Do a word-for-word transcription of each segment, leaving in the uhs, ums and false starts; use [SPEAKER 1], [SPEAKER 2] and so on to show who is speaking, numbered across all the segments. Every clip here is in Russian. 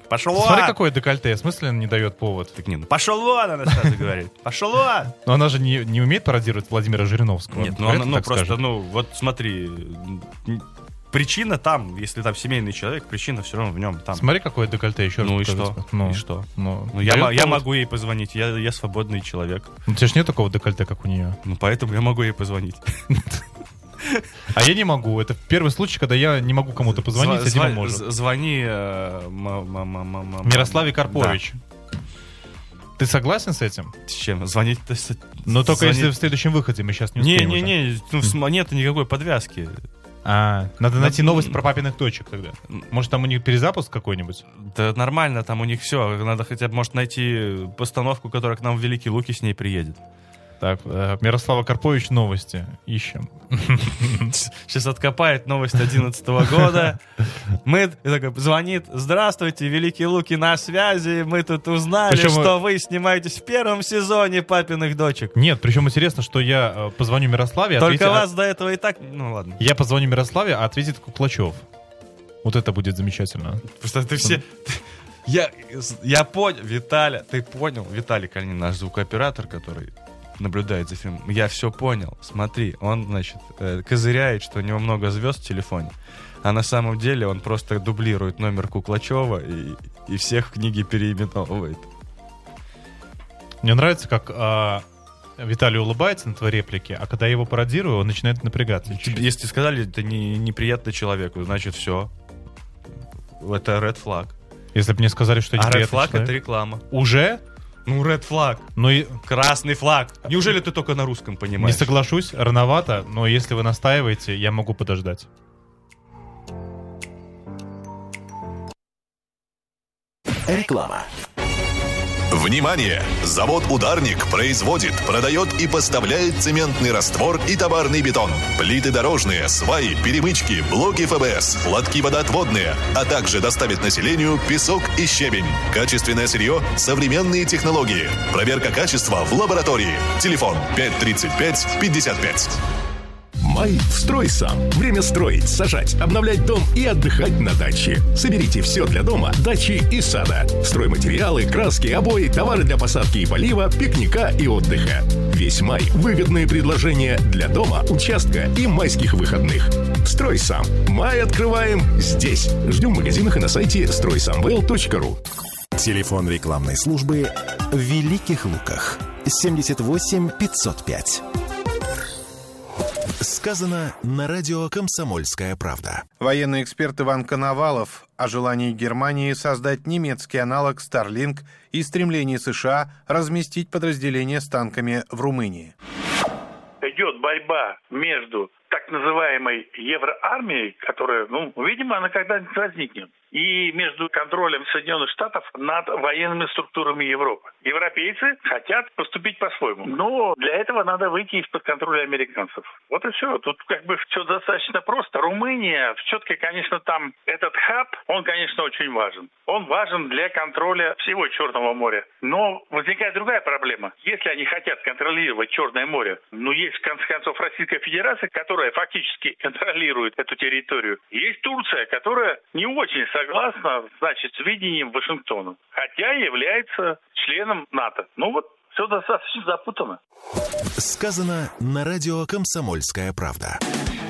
[SPEAKER 1] Пошел вон!
[SPEAKER 2] Смотри, какое декольте, в смысле она не дает повод?
[SPEAKER 1] Так, не, ну, пошел вон, она сразу говорит. Пошел вон!
[SPEAKER 2] Но она же не, не умеет пародировать Владимира Жириновского.
[SPEAKER 1] Нет, ну, она, ну просто, скажет. ну, вот смотри, причина там, если там семейный человек, причина все равно в нем там.
[SPEAKER 2] Смотри, какое декольте, еще раз.
[SPEAKER 1] Ну и что? Ну, и что?
[SPEAKER 2] Ну,
[SPEAKER 1] ну, я, я могу ей позвонить, я, я свободный человек.
[SPEAKER 2] Ну, у тебя же нет такого декольте, как у нее.
[SPEAKER 1] Ну, поэтому я могу ей позвонить.
[SPEAKER 2] А я не могу. Это первый случай, когда я не могу кому-то позвонить, а Дима может.
[SPEAKER 1] Звони
[SPEAKER 2] Мирославе Карпович. Ты согласен с этим?
[SPEAKER 1] С чем? Звонить?
[SPEAKER 2] Но только если в следующем выходе, мы сейчас не успеем.
[SPEAKER 1] Не-не-не, нет никакой подвязки.
[SPEAKER 2] А, надо найти новость про папиных дочек тогда. Может, там у них перезапуск какой-нибудь?
[SPEAKER 1] Да нормально, там у них все. Надо хотя бы, может, найти постановку, которая к нам в Великие Луки с ней приедет.
[SPEAKER 2] Так, Мирослава Карпович, новости. Ищем.
[SPEAKER 1] Сейчас откопает новость одиннадцатого года. Мы, такой, звонит: здравствуйте, Великие Луки на связи. Мы тут узнали, причем, что вы снимаетесь в первом сезоне «Папиных дочек».
[SPEAKER 2] Нет, причем интересно, что я позвоню Мирославе.
[SPEAKER 1] Только
[SPEAKER 2] ответит,
[SPEAKER 1] вас а... до этого и так... Ну ладно.
[SPEAKER 2] Я позвоню Мирославе, а ответит Куклачев. Вот это будет замечательно.
[SPEAKER 1] Просто ты все... Я, я понял, Виталя, ты понял? Виталий Калинин, наш звукооператор, который... наблюдает за фильмом. Я все понял. Смотри, он, значит, козыряет, что у него много звезд в телефоне, а на самом деле он просто дублирует номер Куклачева и, и всех в книге переименовывает.
[SPEAKER 2] Мне нравится, как а, Виталий улыбается на твои реплики, а когда я его пародирую, он начинает напрягаться.
[SPEAKER 1] Если сказали, это не, неприятно человеку, значит все. Это red flag.
[SPEAKER 2] Если бы мне сказали, что
[SPEAKER 1] а
[SPEAKER 2] неприятно
[SPEAKER 1] red flag
[SPEAKER 2] человек...
[SPEAKER 1] это реклама.
[SPEAKER 2] Уже?
[SPEAKER 1] Ну, red flag.
[SPEAKER 2] Ну и...
[SPEAKER 1] Красный флаг. Неужели ты только на русском понимаешь?
[SPEAKER 2] Не соглашусь, рановато, но если вы настаиваете, я могу подождать.
[SPEAKER 3] Реклама.
[SPEAKER 4] Внимание! Завод «Ударник» производит, продает и поставляет цементный раствор и товарный бетон, плиты дорожные, сваи, перемычки, блоки эф бэ эс, лотки водоотводные, а также доставит населению песок и щебень. Качественное сырье, современные технологии. Проверка качества в лаборатории. Телефон пять тридцать пять пятьдесят пять.
[SPEAKER 3] Май в «Строй сам». Время строить, сажать, обновлять дом и отдыхать на даче. Соберите все для дома, дачи и сада. Стройматериалы, краски, обои, товары для посадки и полива, пикника и отдыха. Весь май выгодные предложения для дома, участка и майских выходных. «Строй сам». Май открываем здесь. Ждем в магазинах и на сайте строй самвел точка ру.
[SPEAKER 5] Телефон рекламной службы в Великих Луках. семьдесят восемь пятьсот пять. Сказано на радио «Комсомольская правда».
[SPEAKER 6] Военный эксперт Иван Коновалов о желании Германии создать немецкий аналог Starlink и стремлении США разместить подразделения с танками в Румынии.
[SPEAKER 7] Идет борьба между так называемой евроармией, которая, ну, видимо, она когда-нибудь возникнет, и между контролем Соединенных Штатов над военными структурами Европы. Европейцы хотят поступить по-своему, но для этого надо выйти из-под контроля американцев. Вот и все. Тут как бы все достаточно просто. Румыния, все-таки, конечно, там этот хаб, он, конечно, очень важен. Он важен для контроля всего Черного моря. Но возникает другая проблема. Если они хотят контролировать Черное море, ну, есть, в конце концов, Российская Федерация, которая фактически контролирует эту территорию. Есть Турция, которая не очень согласна, значит, с видением Вашингтона, хотя является членом НАТО. Ну вот, все достаточно запутано.
[SPEAKER 5] Сказано на радио «Комсомольская правда».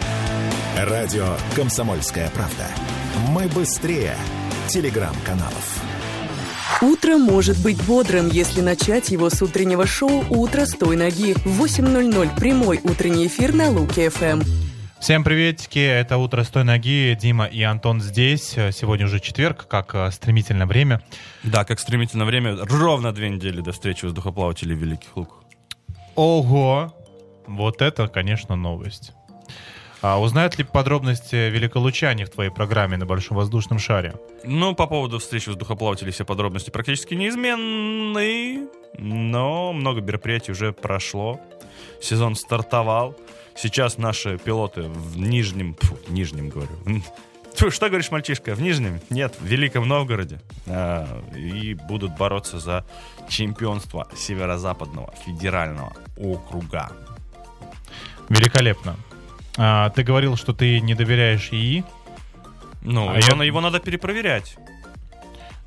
[SPEAKER 5] Радио «Комсомольская правда». Мы быстрее телеграм-каналов.
[SPEAKER 8] Утро может быть бодрым, если начать его с утреннего шоу «Утро с той ноги». В восемь ноль ноль прямой утренний эфир на Луки-эф эм.
[SPEAKER 2] Всем приветики, это «Утро с той ноги», Дима и Антон здесь. Сегодня уже четверг, как стремительно время.
[SPEAKER 1] Да, как стремительно время. Ровно две недели до встречи воздухоплавателей в Великих Луках.
[SPEAKER 2] Ого! Вот это, конечно, новость. А узнают ли подробности великолучане в твоей программе на Большом воздушном шаре?
[SPEAKER 1] Ну, по поводу встречи воздухоплавателей все подробности практически неизменны, но много мероприятий уже прошло. Сезон стартовал. Сейчас наши пилоты в Нижнем... Фу, Нижнем, говорю. Фу, что говоришь, мальчишка? В Нижнем? Нет, в Великом Новгороде. А, и будут бороться за чемпионство Северо-Западного федерального округа.
[SPEAKER 2] Великолепно. А, ты говорил, что ты не доверяешь ИИ.
[SPEAKER 1] Ну,
[SPEAKER 2] а
[SPEAKER 1] его,
[SPEAKER 2] я...
[SPEAKER 1] его надо перепроверять.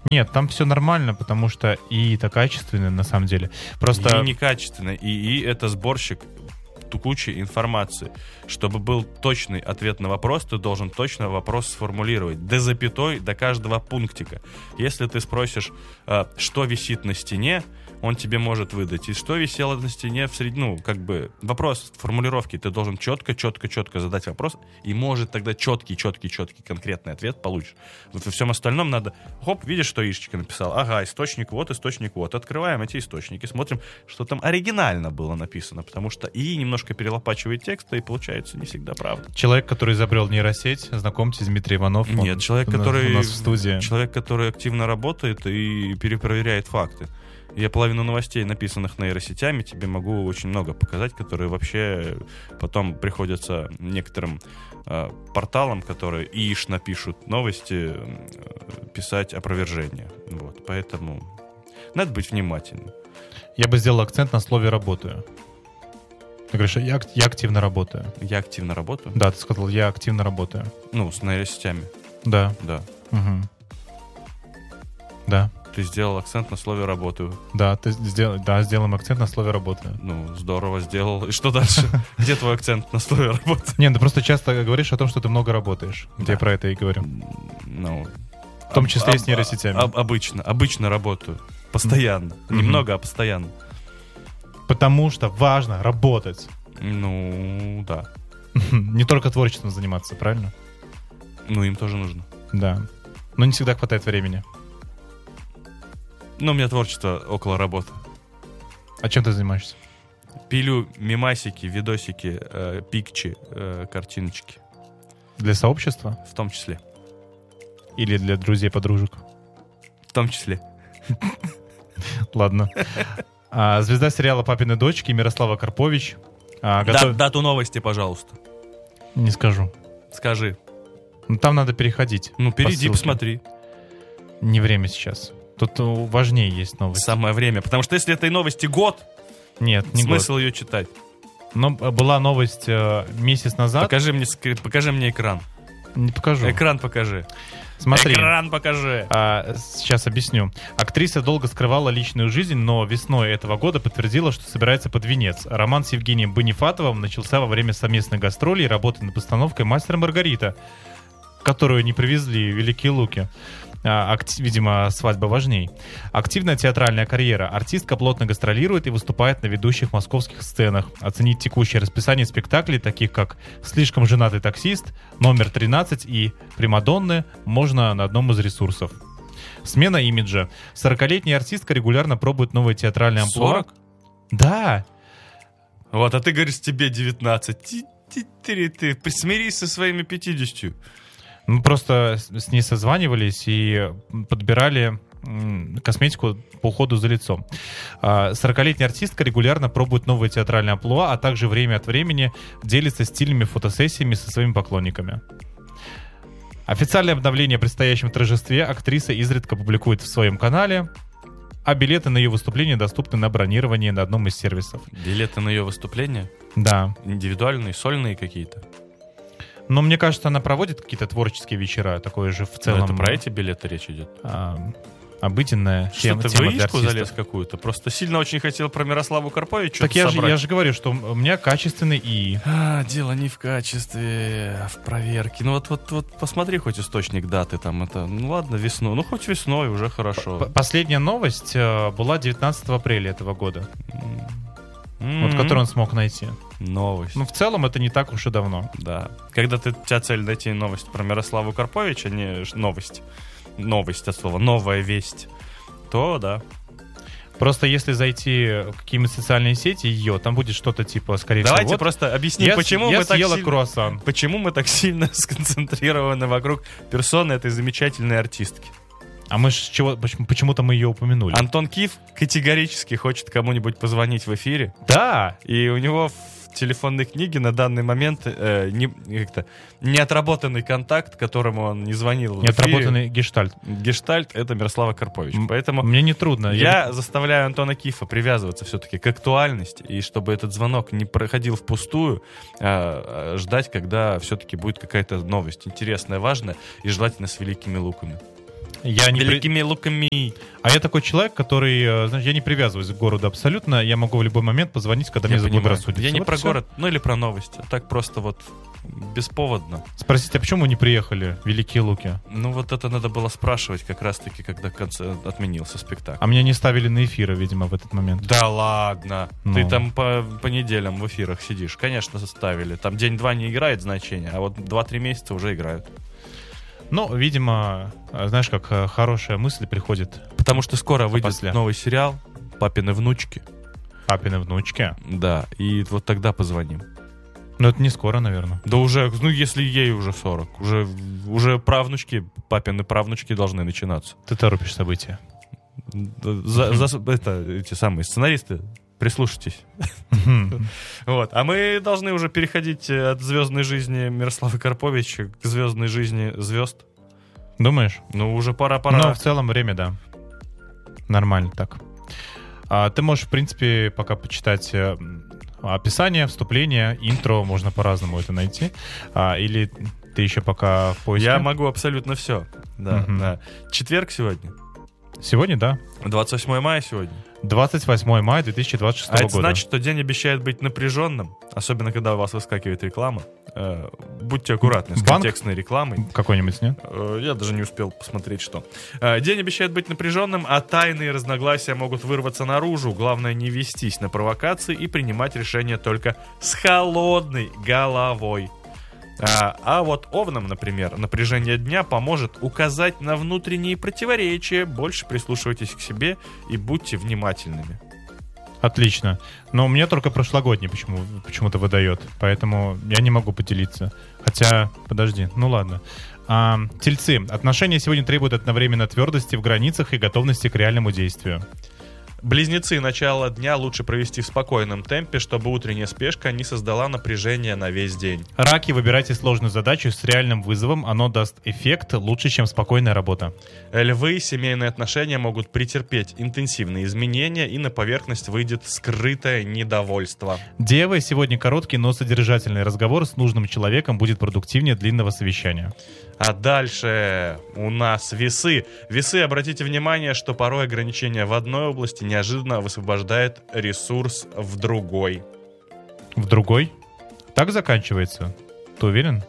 [SPEAKER 2] Нет, там все нормально, потому что ИИ-то качественный на самом деле. Просто...
[SPEAKER 1] ИИ некачественный. ИИ — это сборщик кучи информации. Чтобы был точный ответ на вопрос, ты должен точно вопрос сформулировать. До запятой, до каждого пунктика. Если ты спросишь, что висит на стене, он тебе может выдать. И что висело на стене в среднем, ну, как бы, вопрос формулировки. Ты должен четко, четко, четко задать вопрос, и может тогда четкий, четкий, четкий конкретный ответ получишь. Вот во всем остальном надо, хоп, видишь, что Ишечка написал? Ага, источник вот, источник вот. Открываем эти источники, смотрим, что там оригинально было написано, потому что ИИ немножко перелопачивает текст, и получается не всегда правда.
[SPEAKER 2] Человек, который изобрел нейросеть, знакомьтесь, Дмитрий Иванов.
[SPEAKER 1] Нет, человек,
[SPEAKER 2] у нас,
[SPEAKER 1] который
[SPEAKER 2] у нас в студии.
[SPEAKER 1] Человек, который активно работает и перепроверяет факты. Я половину новостей, написанных нейросетями, тебе могу очень много показать, которые вообще потом приходятся некоторым э, порталам, которые ИИш напишут новости, э, писать опровержение. Вот, поэтому надо быть внимательным.
[SPEAKER 2] Я бы сделал акцент на слове «работаю». Ты говоришь, я, я активно работаю.
[SPEAKER 1] Я активно работаю?
[SPEAKER 2] Да, ты сказал, я активно работаю.
[SPEAKER 1] Ну, с нейросетями.
[SPEAKER 2] Да.
[SPEAKER 1] Да.
[SPEAKER 2] Угу. Да.
[SPEAKER 1] Ты сделал акцент на слове «работаю».
[SPEAKER 2] Да, ты сделал, да, сделаем акцент на слове «работаю».
[SPEAKER 1] Ну, здорово сделал. И что дальше? Где твой акцент на слове «работаю»?
[SPEAKER 2] Не, ты просто часто говоришь о том, что ты много работаешь. Я про это и говорю.
[SPEAKER 1] Ну,
[SPEAKER 2] в том числе и с нейросетями.
[SPEAKER 1] Обычно, обычно работаю. Постоянно. Немного, а постоянно.
[SPEAKER 2] Потому что важно работать.
[SPEAKER 1] Ну, да.
[SPEAKER 2] Не только творчеством заниматься, правильно?
[SPEAKER 1] Ну, им тоже нужно.
[SPEAKER 2] Да. Но не всегда хватает времени.
[SPEAKER 1] Ну, у меня творчество около работы.
[SPEAKER 2] А чем ты занимаешься?
[SPEAKER 1] Пилю мемасики, видосики, э, пикчи, э, картиночки.
[SPEAKER 2] Для сообщества?
[SPEAKER 1] В том числе.
[SPEAKER 2] Или для друзей-подружек?
[SPEAKER 1] В том числе.
[SPEAKER 2] Ладно. А, звезда сериала «Папины дочки» Мирослава Карпович. А, готов...
[SPEAKER 1] да, дату новости, пожалуйста.
[SPEAKER 2] Не скажу.
[SPEAKER 1] Скажи.
[SPEAKER 2] Ну, там надо переходить.
[SPEAKER 1] Ну, перейди,
[SPEAKER 2] по
[SPEAKER 1] посмотри.
[SPEAKER 2] Не время сейчас. Тут важнее есть новость.
[SPEAKER 1] Самое время. Потому что если этой новости год,
[SPEAKER 2] нет, не
[SPEAKER 1] смысл
[SPEAKER 2] год.
[SPEAKER 1] ее читать.
[SPEAKER 2] Но была новость э, месяц назад.
[SPEAKER 1] Покажи мне, покажи мне экран.
[SPEAKER 2] Не покажу.
[SPEAKER 1] Экран покажи.
[SPEAKER 2] Смотри.
[SPEAKER 1] Экран покажи.
[SPEAKER 2] А, сейчас объясню. Актриса долго скрывала личную жизнь, но весной этого года подтвердила, что собирается под венец. Роман с Евгением Бонифатовым начался во время совместной гастроли и работы над постановкой «Мастер и Маргарита», которую не привезли в Великие Луки. А, акти- видимо, свадьба важней. Активная театральная карьера. Артистка плотно гастролирует и выступает на ведущих московских сценах. Оценить текущее расписание спектаклей, таких как «Слишком женатый таксист», «Номер тринадцать» и «Примадонны», можно на одном из ресурсов. Смена имиджа. сорокалетняя артистка регулярно пробует новые театральные амплуа.
[SPEAKER 1] сорок?
[SPEAKER 2] Да.
[SPEAKER 1] Вот, а ты говоришь, тебе девятнадцать. Ты, ты, ты, ты присмирись со своими пятьюдесятью.
[SPEAKER 2] Мы просто с ней созванивались и подбирали косметику по уходу за лицом. сорокалетняя артистка регулярно пробует новые театральные амплуа, а также время от времени делится стильными фотосессиями со своими поклонниками. Официальное обновление о предстоящем торжестве актриса изредка публикует в своем канале, а билеты на ее выступление доступны на бронирование на одном из сервисов.
[SPEAKER 1] Билеты на ее выступление?
[SPEAKER 2] Да.
[SPEAKER 1] Индивидуальные, сольные какие-то?
[SPEAKER 2] Но мне кажется, она проводит какие-то творческие вечера, такое же в целом.
[SPEAKER 1] Но это про эти билеты речь идет?
[SPEAKER 2] А, обыденная
[SPEAKER 1] что
[SPEAKER 2] тема,
[SPEAKER 1] ты
[SPEAKER 2] тема
[SPEAKER 1] в
[SPEAKER 2] для
[SPEAKER 1] Ишку
[SPEAKER 2] артистов.
[SPEAKER 1] залез какую-то? Просто сильно очень хотел про Мирославу Карпович
[SPEAKER 2] Так
[SPEAKER 1] что-то
[SPEAKER 2] я же,
[SPEAKER 1] собрать.
[SPEAKER 2] я же говорю, что у меня качественный ИИ.
[SPEAKER 1] А, дело не в качестве, а в проверке. Ну вот, вот, вот посмотри хоть источник даты там. Это, ну ладно, весну. Ну хоть весной уже хорошо.
[SPEAKER 2] П- Последняя новость э, была девятнадцатого апреля этого года.
[SPEAKER 1] Mm-hmm.
[SPEAKER 2] Вот, который он смог найти.
[SPEAKER 1] Новость.
[SPEAKER 2] Ну, в целом, это не так уж и давно.
[SPEAKER 1] Да. Когда ты, у тебя цель найти новость про Мирославу Карпович, а не ш- новость. Новость от слова «новая весть», то да.
[SPEAKER 2] Просто если зайти в какие-нибудь социальные сети, ее, там будет что-то типа, скорее
[SPEAKER 1] Давайте
[SPEAKER 2] всего... Вот,
[SPEAKER 1] просто объясним,
[SPEAKER 2] я,
[SPEAKER 1] почему,
[SPEAKER 2] я
[SPEAKER 1] мы так
[SPEAKER 2] съела
[SPEAKER 1] сильно,
[SPEAKER 2] круассан.
[SPEAKER 1] почему мы так сильно сконцентрированы вокруг персоны этой замечательной артистки.
[SPEAKER 2] А мы ж чего, почему- почему-то мы ее упомянули.
[SPEAKER 1] Антон Киф категорически хочет кому-нибудь позвонить в эфире.
[SPEAKER 2] Да!
[SPEAKER 1] И у него в телефонной книге на данный момент э, не, как-то, неотработанный контакт, которому он не звонил в эфире.
[SPEAKER 2] Неотработанный гештальт.
[SPEAKER 1] Гештальт — это Мирослава Карпович.
[SPEAKER 2] М-
[SPEAKER 1] Поэтому
[SPEAKER 2] Мне не трудно.
[SPEAKER 1] я заставляю Антона Кифа привязываться все-таки к актуальности, и чтобы этот звонок не проходил впустую, а, а ждать, когда все-таки будет какая-то новость интересная, важная, и желательно с великими луками.
[SPEAKER 2] Я не
[SPEAKER 1] великими при... луками.
[SPEAKER 2] А я такой человек, который, знаешь, я не привязываюсь к городу абсолютно. Я могу в любой момент позвонить, когда
[SPEAKER 1] я
[SPEAKER 2] мне заблагорассудится.
[SPEAKER 1] Я не
[SPEAKER 2] вот
[SPEAKER 1] про
[SPEAKER 2] все.
[SPEAKER 1] город, ну или про новости. Так просто вот бесповодно.
[SPEAKER 2] Спросите, а почему вы не приехали в Великие Луки?
[SPEAKER 1] Ну вот это надо было спрашивать как раз-таки, когда конце... отменился спектакль.
[SPEAKER 2] А меня не ставили на эфиры, видимо, в этот момент.
[SPEAKER 1] Да ладно.
[SPEAKER 2] Ну.
[SPEAKER 1] Ты там по, по неделям в эфирах сидишь. Конечно, ставили. Там день-два не играет значения, а вот два-три месяца уже играют.
[SPEAKER 2] Ну, видимо, знаешь, как хорошая мысль приходит.
[SPEAKER 1] Потому что скоро выйдет
[SPEAKER 2] после.
[SPEAKER 1] новый сериал «Папины внучки».
[SPEAKER 2] Папины внучки?
[SPEAKER 1] Да, и вот тогда позвоним.
[SPEAKER 2] Ну, это не скоро, наверное.
[SPEAKER 1] Да уже, ну, если ей уже сорок. Уже, уже правнучки, папины правнучки должны начинаться.
[SPEAKER 2] Ты торопишь события.
[SPEAKER 1] За, за, это, эти самые сценаристы, прислушайтесь. Вот. А мы должны уже переходить от звездной жизни Мирослава Карповича к звездной жизни звезд.
[SPEAKER 2] Думаешь?
[SPEAKER 1] Ну, уже пора-пора.
[SPEAKER 2] Ну, в целом время, да. Нормально так. А, ты можешь, в принципе, пока почитать э, описание, вступление, интро, можно по-разному это найти. А, или ты еще пока в поиске?
[SPEAKER 1] Я могу абсолютно все. Да,
[SPEAKER 2] Мгм.
[SPEAKER 1] да. Четверг сегодня.
[SPEAKER 2] Сегодня, да.
[SPEAKER 1] двадцать восьмое мая сегодня.
[SPEAKER 2] двадцать восьмое мая две тысячи двадцать шестого
[SPEAKER 1] А это
[SPEAKER 2] года.
[SPEAKER 1] значит, что день обещает быть напряженным, особенно когда у вас выскакивает реклама. Э, будьте аккуратны с
[SPEAKER 2] Банк?
[SPEAKER 1] контекстной рекламой.
[SPEAKER 2] Какой-нибудь, нет?
[SPEAKER 1] Э, я даже не успел посмотреть, что. Э, день обещает быть напряженным, а тайные разногласия могут вырваться наружу. Главное не вестись на провокации и принимать решения только с холодной головой. А, а вот овнам, например, напряжение дня поможет указать на внутренние противоречия. Больше прислушивайтесь к себе и будьте внимательными.
[SPEAKER 2] Отлично. Но мне только прошлогодний почему, почему-то выдает. Поэтому я не могу поделиться. Хотя, подожди, ну ладно. А, тельцы. Отношения сегодня требуют одновременно твердости в границах и готовности к реальному действию.
[SPEAKER 1] Близнецы, начало дня лучше провести в спокойном темпе, чтобы утренняя спешка не создала напряжения на весь день.
[SPEAKER 2] Раки, выбирайте сложную задачу с реальным вызовом. Оно даст эффект лучше, чем спокойная работа.
[SPEAKER 1] Львы, семейные отношения могут претерпеть интенсивные изменения, и на поверхность выйдет скрытое недовольство.
[SPEAKER 2] Девы, сегодня короткий, но содержательный разговор с нужным человеком будет продуктивнее длинного совещания.
[SPEAKER 1] А дальше у нас весы. Весы, обратите внимание, что порой ограничения в одной области неожиданно высвобождает ресурс в другой.
[SPEAKER 2] В другой? Так заканчивается? Ты уверен?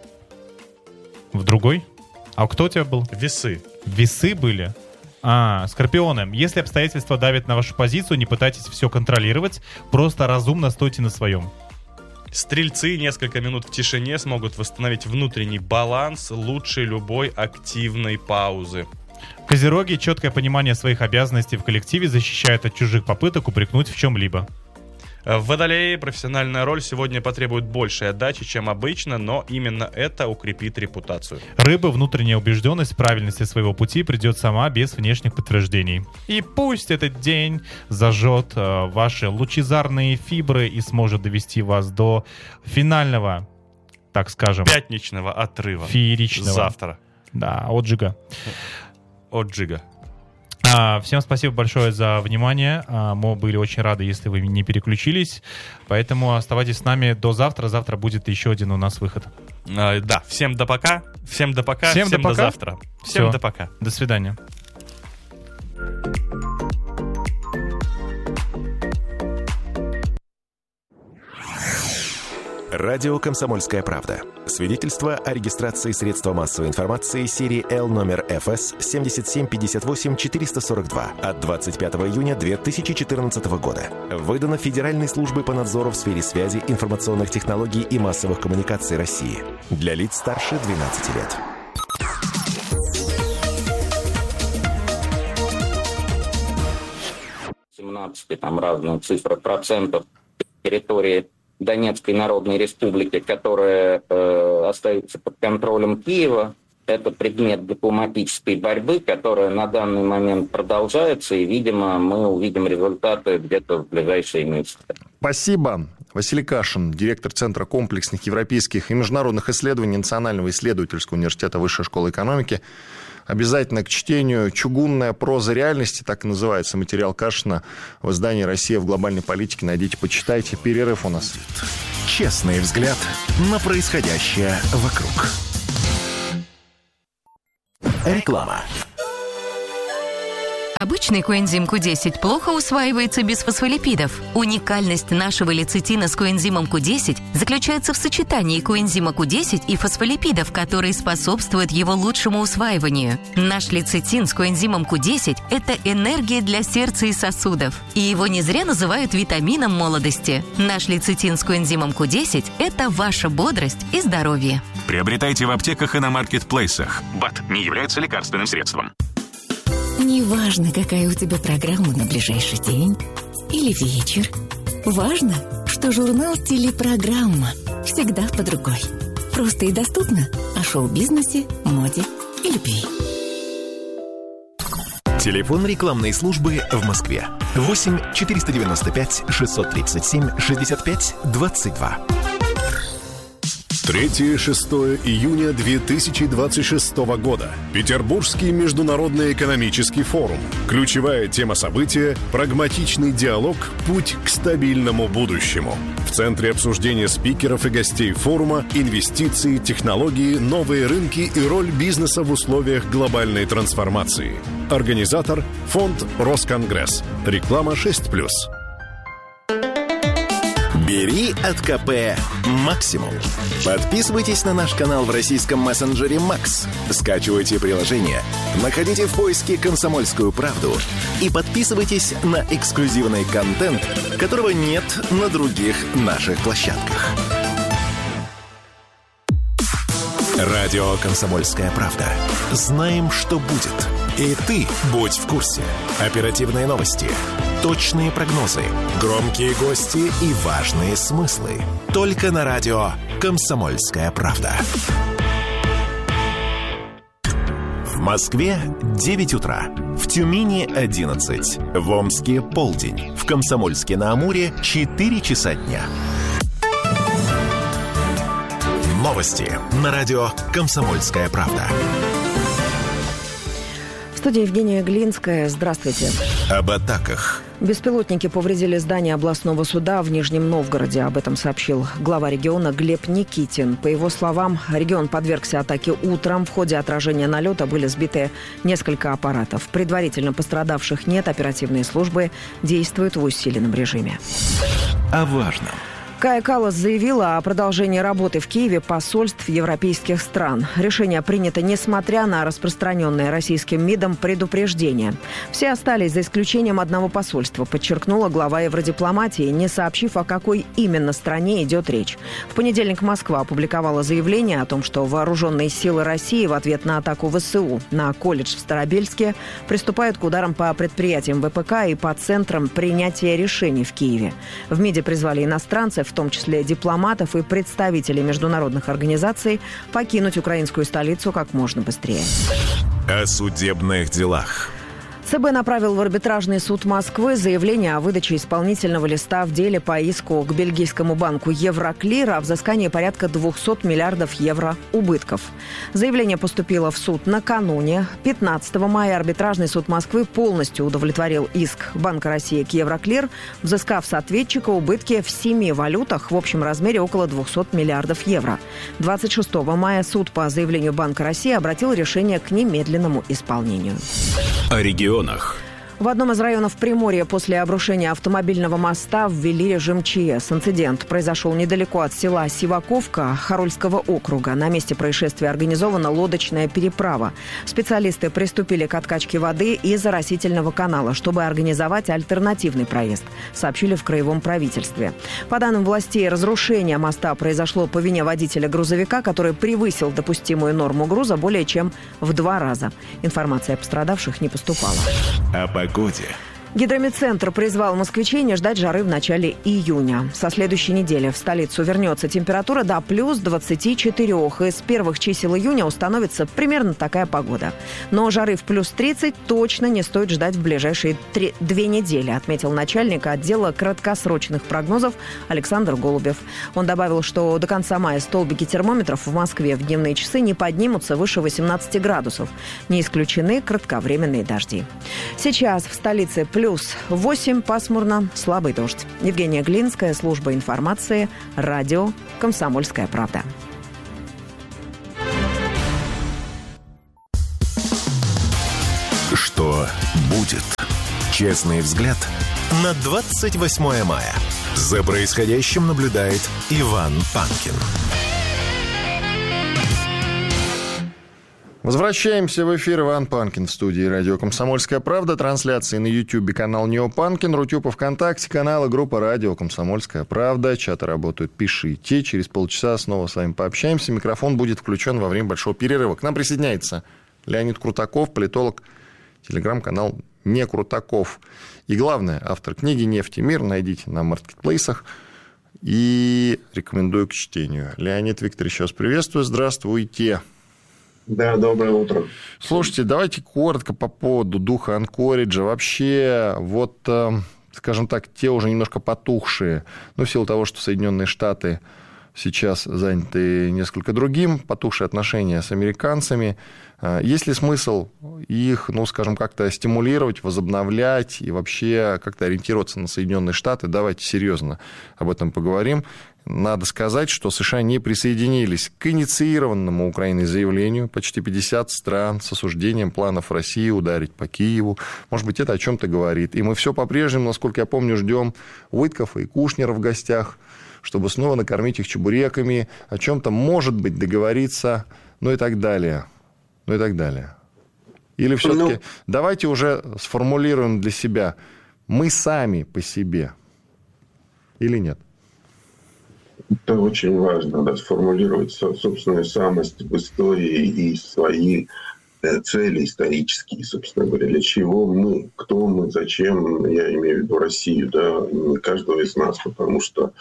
[SPEAKER 2] В другой? А кто у тебя был?
[SPEAKER 1] Весы.
[SPEAKER 2] Весы были? А, скорпионы. Если обстоятельства давят на вашу позицию, не пытайтесь все контролировать, просто разумно стойте на своем.
[SPEAKER 1] Стрельцы несколько минут в тишине смогут восстановить внутренний баланс лучше любой активной паузы.
[SPEAKER 2] Козероги, четкое понимание своих обязанностей в коллективе защищает от чужих попыток упрекнуть в чем-либо.
[SPEAKER 1] Водолеи, профессиональная роль сегодня потребует большей отдачи, чем обычно, но именно это укрепит репутацию.
[SPEAKER 2] Рыбы, внутренняя убежденность в правильности своего пути придет сама без внешних подтверждений. И пусть этот день зажжет э, ваши лучезарные фибры и сможет довести вас до финального, так скажем,
[SPEAKER 1] Пятничного отрыва.
[SPEAKER 2] фееричного.
[SPEAKER 1] Завтра.
[SPEAKER 2] Да, отжига.
[SPEAKER 1] Отжига.
[SPEAKER 2] А, всем спасибо большое за внимание. А, мы были очень рады, если вы не переключились. Поэтому оставайтесь с нами до завтра. Завтра будет еще один у нас выход.
[SPEAKER 1] А, да, всем до пока. Всем до пока.
[SPEAKER 2] Всем,
[SPEAKER 1] всем
[SPEAKER 2] до,
[SPEAKER 1] до
[SPEAKER 2] пока.
[SPEAKER 1] завтра. Всем
[SPEAKER 2] Всё.
[SPEAKER 1] до пока.
[SPEAKER 2] До свидания.
[SPEAKER 5] Радио «Комсомольская правда». Свидетельство о регистрации средства массовой информации серии Л номер эф эс семь семь пять восемь четыре сорок два от двадцать пятого июня две тысячи четырнадцатого года. Выдано Федеральной службой по надзору в сфере связи, информационных технологий и массовых коммуникаций России. Для лиц старше двенадцати лет.
[SPEAKER 9] семнадцать там разные цифры процентов территории Донецкой Народной Республики, которая э, остается под контролем Киева. Это предмет дипломатической борьбы, которая на данный момент продолжается, и, видимо, мы увидим результаты где-то в ближайшие месяцы.
[SPEAKER 10] Спасибо. Василий Кашин, директор Центра комплексных европейских и международных исследований Национального исследовательского университета Высшей школы экономики. Обязательно к чтению «Чугунная проза реальности», так и называется материал Кашина в издании «Россия в глобальной политике». Найдите, почитайте. Перерыв у нас.
[SPEAKER 5] Честный взгляд на происходящее вокруг. Реклама.
[SPEAKER 11] Обычный коэнзим ку десять плохо усваивается без фосфолипидов. Уникальность нашего лецитина с коэнзимом ку десять заключается в сочетании коэнзима ку десять и фосфолипидов, которые способствуют его лучшему усваиванию. Наш лецитин с коэнзимом ку десять – это энергия для сердца и сосудов. И его не зря называют витамином молодости. Наш лецитин с коэнзимом ку десять – это ваша бодрость и здоровье.
[SPEAKER 12] Приобретайте в аптеках и на маркетплейсах. БАД не является лекарственным средством.
[SPEAKER 13] Неважно, какая у тебя программа на ближайший день или вечер. Важно, что журнал «Телепрограмма» всегда под рукой. Просто и доступно о шоу-бизнесе, моде и любви.
[SPEAKER 5] Телефон рекламной службы в Москве. восемь четыреста девяносто пять шестьсот тридцать семь шестьдесят пять двадцать два.
[SPEAKER 14] третьего-шестого июня две тысячи двадцать шестого года. Петербургский международный экономический форум. Ключевая тема события – прагматичный диалог «Путь к стабильному будущему». В центре обсуждения спикеров и гостей форума инвестиции, технологии, новые рынки и роль бизнеса в условиях глобальной трансформации. Организатор – Фонд Росконгресс. Реклама шесть плюс.
[SPEAKER 5] Бери от КП максимум. Подписывайтесь на наш канал в российском мессенджере Макс. Скачивайте приложение, находите в поиске «Комсомольскую правду» и подписывайтесь на эксклюзивный контент, которого нет на других наших площадках. Радио «Комсомольская правда». Знаем, что будет. И ты будь в курсе. Оперативные новости, точные прогнозы, громкие гости и важные смыслы. Только на радио «Комсомольская правда». В Москве девять утра, в Тюмени одиннадцать, в Омске полдень, в Комсомольске-на-Амуре четыре часа дня. Новости на радио «Комсомольская правда».
[SPEAKER 15] В студии Евгения Глинская. Здравствуйте.
[SPEAKER 5] Об атаках.
[SPEAKER 15] Беспилотники повредили здание областного суда в Нижнем Новгороде. Об этом сообщил глава региона Глеб Никитин. По его словам, регион подвергся атаке утром. В ходе отражения налета были сбиты несколько аппаратов. Предварительно пострадавших нет. Оперативные службы действуют в усиленном режиме.
[SPEAKER 5] О важном.
[SPEAKER 15] Кая Каллас заявила о продолжении работы в Киеве посольств европейских стран. Решение принято несмотря на распространенное российским МИДом предупреждение. Все остались за исключением одного посольства, подчеркнула глава Евродипломатии, не сообщив, о какой именно стране идет речь. В понедельник Москва опубликовала заявление о том, что вооруженные силы России в ответ на атаку ВСУ на колледж в Старобельске приступают к ударам по предприятиям ВПК и по центрам принятия решений в Киеве. В МИДе призвали иностранцев, в том числе дипломатов и представителей международных организаций, покинуть украинскую столицу как можно быстрее.
[SPEAKER 5] О судебных делах.
[SPEAKER 15] ЦБ направил в арбитражный суд Москвы заявление о выдаче исполнительного листа в деле по иску к бельгийскому банку Евроклир о взыскании порядка двухсот миллиардов евро убытков. Заявление поступило в суд накануне. пятнадцатого мая арбитражный суд Москвы полностью удовлетворил иск Банка России к Евроклир, взыскав с ответчика убытки в семи валютах в общем размере около двухсот миллиардов евро. двадцать шестого мая суд по заявлению Банка России обратил решение к немедленному исполнению.
[SPEAKER 12] О регионах.
[SPEAKER 15] В одном из районов Приморья после обрушения автомобильного моста ввели режим ЧС. Инцидент произошел недалеко от села Сиваковка Харольского округа. На месте происшествия организована лодочная переправа. Специалисты приступили к откачке воды из оросительного канала, чтобы организовать альтернативный проезд, сообщили в краевом правительстве. По данным властей, разрушение моста произошло по вине водителя грузовика, который превысил допустимую норму груза более чем в два раза. Информация о пострадавших не поступала.
[SPEAKER 5] О погоде.
[SPEAKER 15] Гидрометцентр призвал москвичей не ждать жары в начале июня. Со следующей недели в столицу вернется температура до плюс двадцати четырёх. И с первых чисел июня установится примерно такая погода. Но жары в плюс тридцать точно не стоит ждать в ближайшие три, две недели, отметил начальник отдела краткосрочных прогнозов Александр Голубев. Он добавил, что до конца мая столбики термометров в Москве в дневные часы не поднимутся выше восемнадцати градусов. Не исключены кратковременные дожди. Сейчас в столице плюс Плюс восемь, пасмурно, слабый дождь. Евгения Глинская, служба информации, радио «Комсомольская правда».
[SPEAKER 5] Что будет? будет. Честный взгляд на двадцать восьмое мая. За происходящим наблюдает Иван Панкин.
[SPEAKER 10] Возвращаемся в эфир. Иван Панкин в студии радио «Комсомольская правда». Трансляции на Ютьюбе, канал Нео Панкин, Рутюб ВКонтакте, каналы группа радио «Комсомольская правда». Чаты работают, пишите. Через полчаса снова с вами пообщаемся. Микрофон будет включен во время большого перерыва. К нам присоединяется Леонид Крутаков, политолог, телеграм-канал «Не Крутаков». И главное, автор книги «Нефть и мир». Найдите на маркетплейсах и рекомендую к чтению. Леонид Викторович, вас приветствую. Здравствуйте.
[SPEAKER 16] Да, доброе утро.
[SPEAKER 10] Слушайте, давайте коротко по поводу духа Анкориджа. Вообще, вот, скажем так, те уже немножко потухшие, ну, в силу того, что Соединенные Штаты сейчас заняты несколько другим, потухшие отношения с американцами. Есть ли смысл их, ну, скажем, как-то стимулировать, возобновлять и вообще как-то ориентироваться на Соединенные Штаты? Давайте серьезно об этом поговорим. Надо сказать, что США не присоединились к инициированному Украиной заявлению. Почти пятьдесят стран с осуждением планов России ударить по Киеву. Может быть, это о чем-то говорит. И мы все по-прежнему, насколько я помню, ждем Уиткофа и Кушнера в гостях, чтобы снова накормить их чебуреками, о чем-то, может быть, договориться, ну и так далее. Ну и так далее. Или все-таки ну... давайте уже сформулируем для себя, мы сами по себе или нет?
[SPEAKER 16] Это очень важно, да, сформулировать собственную самость в истории и свои цели исторические, собственно говоря, для чего мы, кто мы, зачем, я имею в виду Россию, да, не каждого из нас, потому что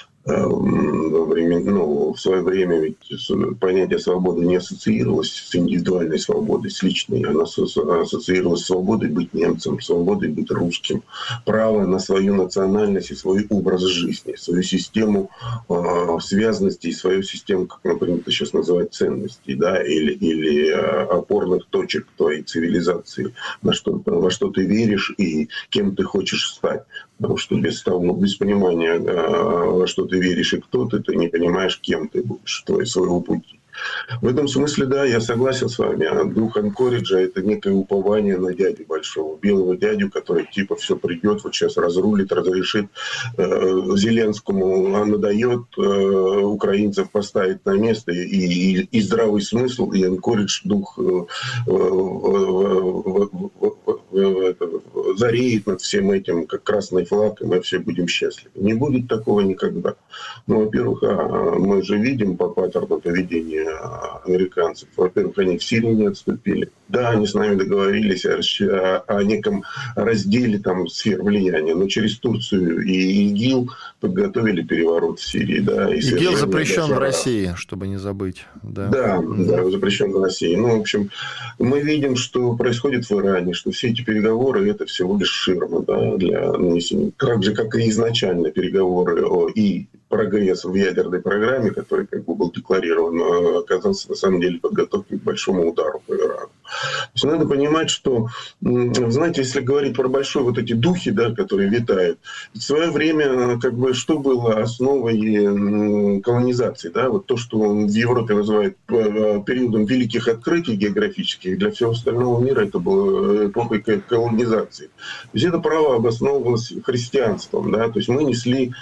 [SPEAKER 16] во время, ну, в свое время ведь понятие свободы не ассоциировалось с индивидуальной свободой, с личной. Оно ассоциировалось с свободой быть немцем, свободой быть русским, право на свою национальность и свой образ жизни, свою систему э, связанности и свою систему, как мы принято сейчас называть, ценностей, да, или, или э, опорных точек твоей цивилизации, на что, во что ты веришь и кем ты хочешь стать. Потому что без того, без понимания, во что ты веришь и кто ты, ты не понимаешь, кем ты будешь, твоего своего пути. В этом смысле, да, я согласен с вами. А дух Анкориджа – это некое упование на дядю большого, белого дядю, который типа все придет, вот сейчас разрулит, разрешит, э, Зеленскому надает, э, украинцев поставить на место, и, и, и здравый смысл, и Анкоридж дух э, э, э, э, зареет над всем этим, как красный флаг, и мы все будем счастливы. Не будет такого никогда. Ну, во-первых, а, мы же видим по паттерну поведения американцев. Во-первых, они в Сирии не отступили. Да, они с нами договорились о, о неком разделе там, сфер влияния, но через Турцию и ИГИЛ подготовили переворот в Сирии. Да, и
[SPEAKER 10] ИГИЛ запрещен в России, чтобы не забыть. Да,
[SPEAKER 16] да, да, запрещен в России. Ну, в общем, мы видим, что происходит в Иране, что все эти переговоры – это всего лишь ширма, да, для нанесения. Так же, как и изначально переговоры о и прогресс в ядерной программе, который как бы был декларирован, оказался на самом деле подготовкой к большому удару по Ирану. То есть надо понимать, что, знаете, если говорить про большие вот эти духи, да, которые витают, в свое время как бы что было основой колонизации, да, вот то, что в Европе называют периодом великих открытий географических, для всего остального мира это было эпохой колонизации. То есть это право обосновывалось христианством, да, то есть мы несли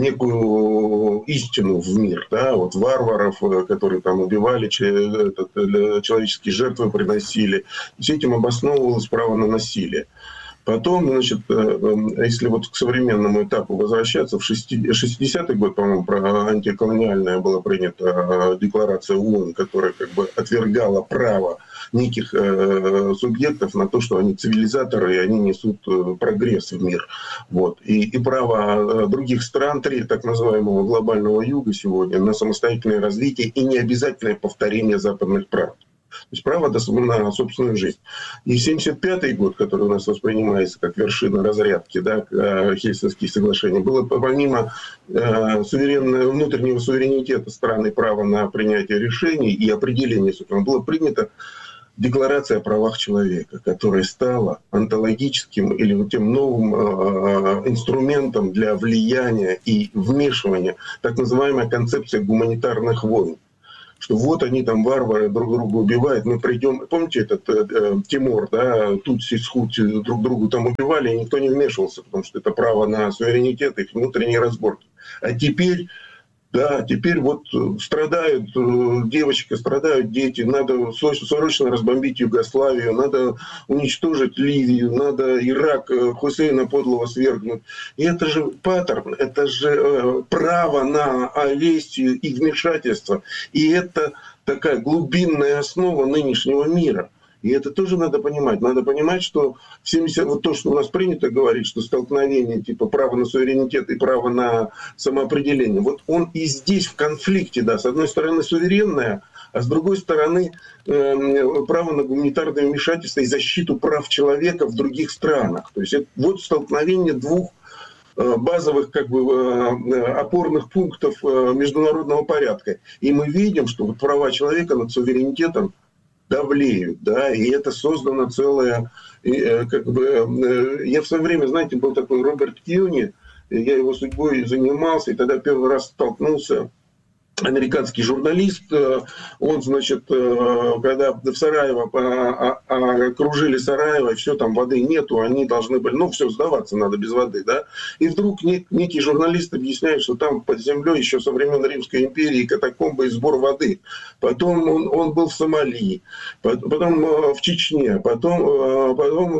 [SPEAKER 16] некую истину в мир, да, вот варваров, которые там убивали, человеческие жертвы приносили. С этим обосновывалось право на насилие. Потом, значит, если вот к современному этапу возвращаться, в шестидесятый год, по-моему, про антиколониальная была принята декларация ООН, которая как бы отвергала право неких э, субъектов на то, что они цивилизаторы, и они несут э, прогресс в мир. Вот. И, и право других стран, три, так называемого глобального юга сегодня, на самостоятельное развитие и необязательное повторение западных прав. То есть право на собственную жизнь. И семьдесят пятый год, который у нас воспринимается как вершина разрядки, да, Хельсинские соглашения, было помимо э, суверенного, внутреннего суверенитета страны права на принятие решений и определение, собственно, было принято Декларация о правах человека, которая стала онтологическим или тем новым э, инструментом для влияния и вмешивания, так называемая концепция гуманитарных войн. что вот они там варвары друг друга убивают, мы придем, помните этот э, Тимур, да, Тутси с Хутси друг другу там убивали, и никто не вмешивался, потому что это право на суверенитет, их внутренние разборки. А теперь, да, теперь вот страдают девочки, страдают дети, надо срочно разбомбить Югославию, надо уничтожить Ливию, надо Ирак, Хусейна подлого свергнуть. И это же паттерн, это же право на агрессию и вмешательство. И это такая глубинная основа нынешнего мира. И это тоже надо понимать. Надо понимать, что в семидесятых, вот то, что у нас принято говорить, что столкновение типа права на суверенитет и право на самоопределение, вот он и здесь в конфликте, да, с одной стороны суверенное, а с другой стороны э, право на гуманитарное вмешательство и защиту прав человека в других странах. То есть это вот столкновение двух базовых как бы опорных пунктов международного порядка. И мы видим, что вот права человека над суверенитетом давлеют, да, и это создано целое, как бы, я в свое время, знаете, был такой Роберт Кьюни, я его судьбой занимался, и тогда первый раз столкнулся, американский журналист, он, значит, когда в Сараево окружили Сараево, и все, там воды нету, они должны были, ну, все, сдаваться надо без воды, да, и вдруг некий журналист объясняет, что там под землей еще со времен Римской империи катакомбы и сбор воды, потом он, он был в Сомали, потом в Чечне, потом, потом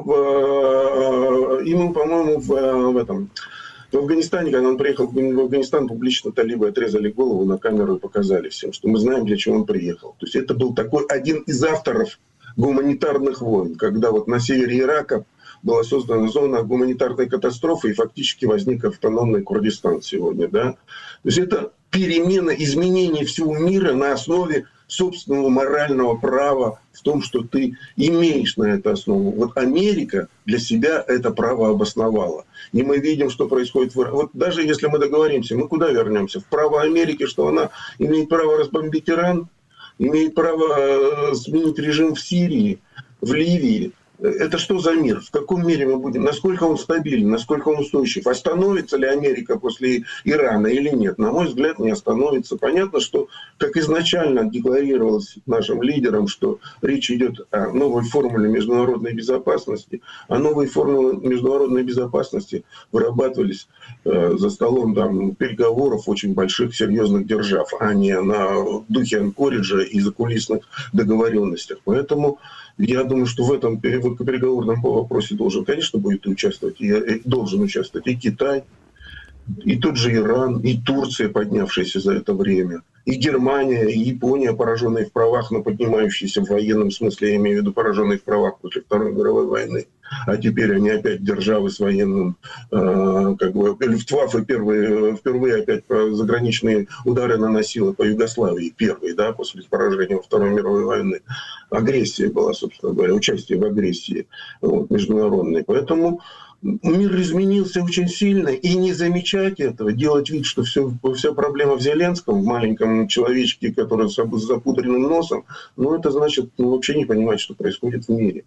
[SPEAKER 16] ему, по-моему, в, в этом... В Афганистане, когда он приехал в Афганистан, публично талибы отрезали голову на камеру и показали всем, что мы знаем, для чего он приехал. То есть это был такой один из авторов гуманитарных войн, когда вот на севере Ирака была создана зона гуманитарной катастрофы, и фактически возник автономный Курдистан сегодня. Да? То есть это перемена, изменение всего мира на основе собственного морального права в том, что ты имеешь на эту основу. Вот Америка для себя это право обосновала. И мы видим, что происходит в Иране. Вот даже если мы договоримся, мы куда вернемся? В право Америки, что она имеет право разбомбить Иран, имеет право сменить режим в Сирии, в Ливии. Это что за мир? В каком мире мы будем? Насколько он стабилен? Насколько он устойчив? Остановится ли Америка после Ирана или нет? На мой взгляд, не остановится. Понятно, что, как изначально декларировалось нашим лидерам, что речь идет о новой формуле международной безопасности, а новые формулы международной безопасности вырабатывались э, за столом там, переговоров очень больших, серьезных держав, а не на духе Анкориджа и закулисных договоренностях. Поэтому я думаю, что в этом переговорном вопросе должен, конечно, будет участвовать, и должен участвовать и Китай, и тот же Иран, и Турция, поднявшаяся за это время, и Германия, и Япония, пораженные в правах, но поднимающиеся в военном смысле, я имею в виду пораженные в правах после Второй мировой войны. А теперь они опять державы с военным, э, как бы, Люфтваффе первые, впервые опять заграничные удары наносила по Югославии, первые, да, после поражения во Второй мировой войны. Агрессия была, собственно говоря, участие в агрессии вот, международной. Поэтому мир изменился очень сильно, и не замечать этого, делать вид, что все, вся проблема в Зеленском, в маленьком человечке, который с запудренным носом, ну, это значит ну, вообще не понимать, что происходит в мире.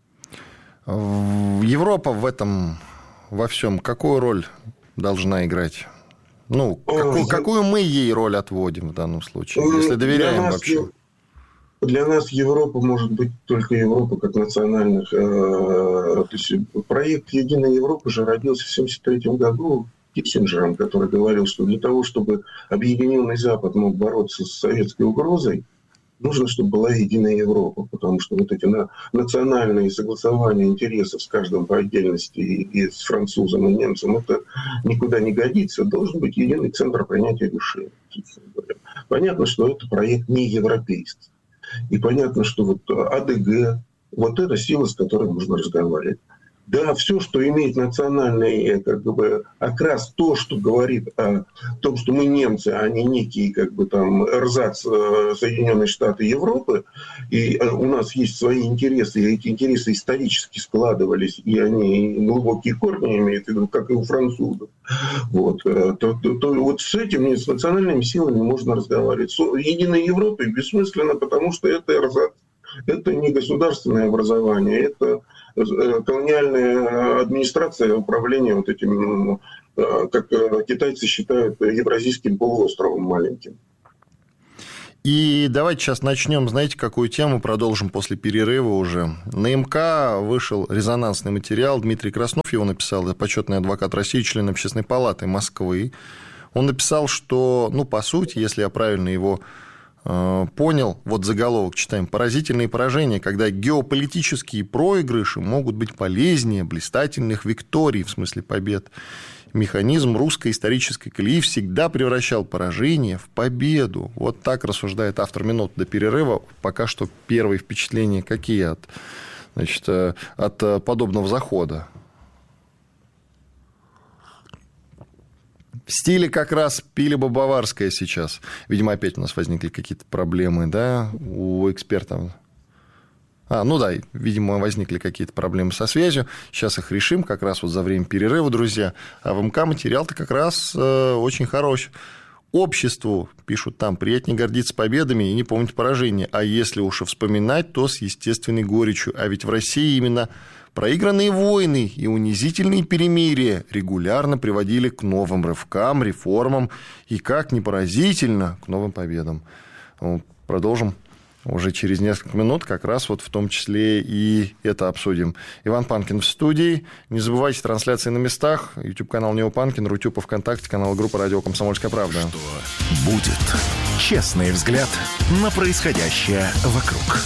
[SPEAKER 10] Европа в этом во всем какую роль должна играть? Ну, какую, какую мы ей роль отводим в данном случае, если доверяем
[SPEAKER 16] для нас,
[SPEAKER 10] вообще?
[SPEAKER 16] Для нас Европа может быть только Европа как национальных. Э, то есть проект «Единая Европа» же родился в семьдесят третьем году Киссинджером, который говорил, что для того, чтобы объединенный Запад мог бороться с советской угрозой, нужно, чтобы была единая Европа, потому что вот эти на, национальные согласования интересов с каждым по отдельности, и, и с французом, и немцем, это никуда не годится. Должен быть единый центр принятия решений. Понятно, что это проект не европейский. И понятно, что вот АДГ, вот это сила, с которой нужно разговаривать. Да, все, что имеет национальный как бы, окрас, то, что говорит о том, что мы немцы, а не некие как бы, там, эрзац Соединенные Штаты Европы, и у нас есть свои интересы, и эти интересы исторически складывались, и они глубокие корни имеют, как и у французов. Вот, то, то, то, вот с этими, с национальными силами можно разговаривать. С Единой Европой бессмысленно, потому что это эрзац. Это не государственное образование, это колониальная администрация управления вот этим, как китайцы считают, евразийским полуостровом маленьким.
[SPEAKER 10] И давайте сейчас начнем, знаете, какую тему, продолжим после перерыва уже. На МК вышел резонансный материал, Дмитрий Краснов его написал, это почетный адвокат России, член Общественной палаты Москвы. Он написал, что, ну, по сути, если я правильно его э, понял, вот заголовок читаем, поразительные поражения, когда геополитические проигрыши могут быть полезнее блистательных викторий, в смысле побед. Механизм русской исторической колеи всегда превращал поражение в победу. Вот так рассуждает автор «Минут до перерыва». Пока что первые впечатления какие от, значит, от подобного захода? В стиле как раз пили бы баварское сейчас. Видимо, опять у нас возникли какие-то проблемы, да, у экспертов. А, ну да, видимо, возникли какие-то проблемы со связью. Сейчас их решим как раз вот за время перерыва, друзья. А в МК материал-то как раз э, очень хороший. Обществу, пишут там, приятнее гордиться победами и не помнить поражения. А если уж и вспоминать, то с естественной горечью. А ведь в России именно проигранные войны и унизительные перемирия регулярно приводили к новым рывкам, реформам и, как ни поразительно, к новым победам. Продолжим уже через несколько минут, как раз вот в том числе и это обсудим. Иван Панкин в студии. Не забывайте, трансляции на местах. YouTube-канал Нео Панкин, Рутюб, ВКонтакте, канал группы «Радио Комсомольская правда».
[SPEAKER 3] Что будет? Честный взгляд на происходящее вокруг.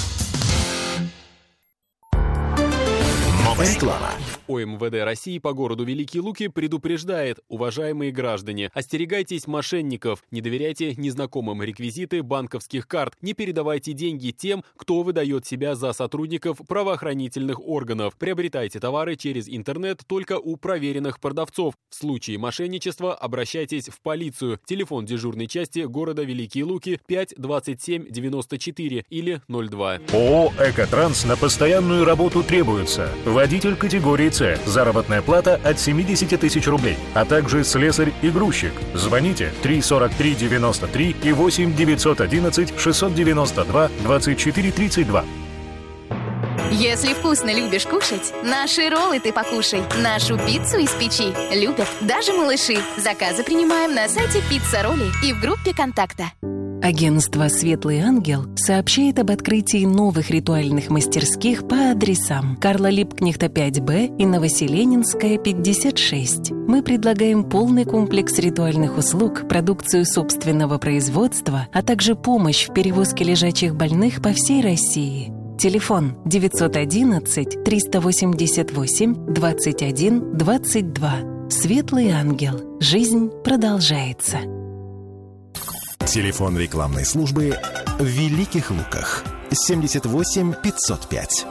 [SPEAKER 3] Реклама.
[SPEAKER 17] О эм вэ дэ России по городу Великие Луки предупреждает: уважаемые граждане, остерегайтесь мошенников, не доверяйте незнакомым реквизиты банковских карт, не передавайте деньги тем, кто выдает себя за сотрудников правоохранительных органов. Приобретайте товары через интернет только у проверенных продавцов. В случае мошенничества обращайтесь в полицию. Телефон дежурной части города Великие Луки пять двадцать семь девяносто четыре или ноль два.
[SPEAKER 18] ООО «Экотранс» на постоянную работу требуется. Водитель категории С. Заработная плата от семьдесят тысяч рублей, а также слесарь и грузчик. Звоните три сорок три девяносто три и восемь девятьсот одиннадцать шестьсот девяносто два двадцать четыре тридцать два.
[SPEAKER 19] Если вкусно любишь кушать, наши роллы ты покушай. Нашу пиццу из печи любят даже малыши. Заказы принимаем на сайте «Пицца Ролли» и в группе «Контакта».
[SPEAKER 13] Агентство «Светлый ангел» сообщает об открытии новых ритуальных мастерских по адресам Карла Липкнехта пять бэ и Новоселенинская пятьдесят шесть. Мы предлагаем полный комплекс ритуальных услуг, продукцию собственного производства, а также помощь в перевозке лежачих больных по всей России. Телефон девятьсот одиннадцать триста восемьдесят восемь двадцать один двадцать два. «Светлый ангел». Жизнь продолжается.
[SPEAKER 3] Телефон рекламной службы в Великих Луках семьдесят восемь пятьсот пять.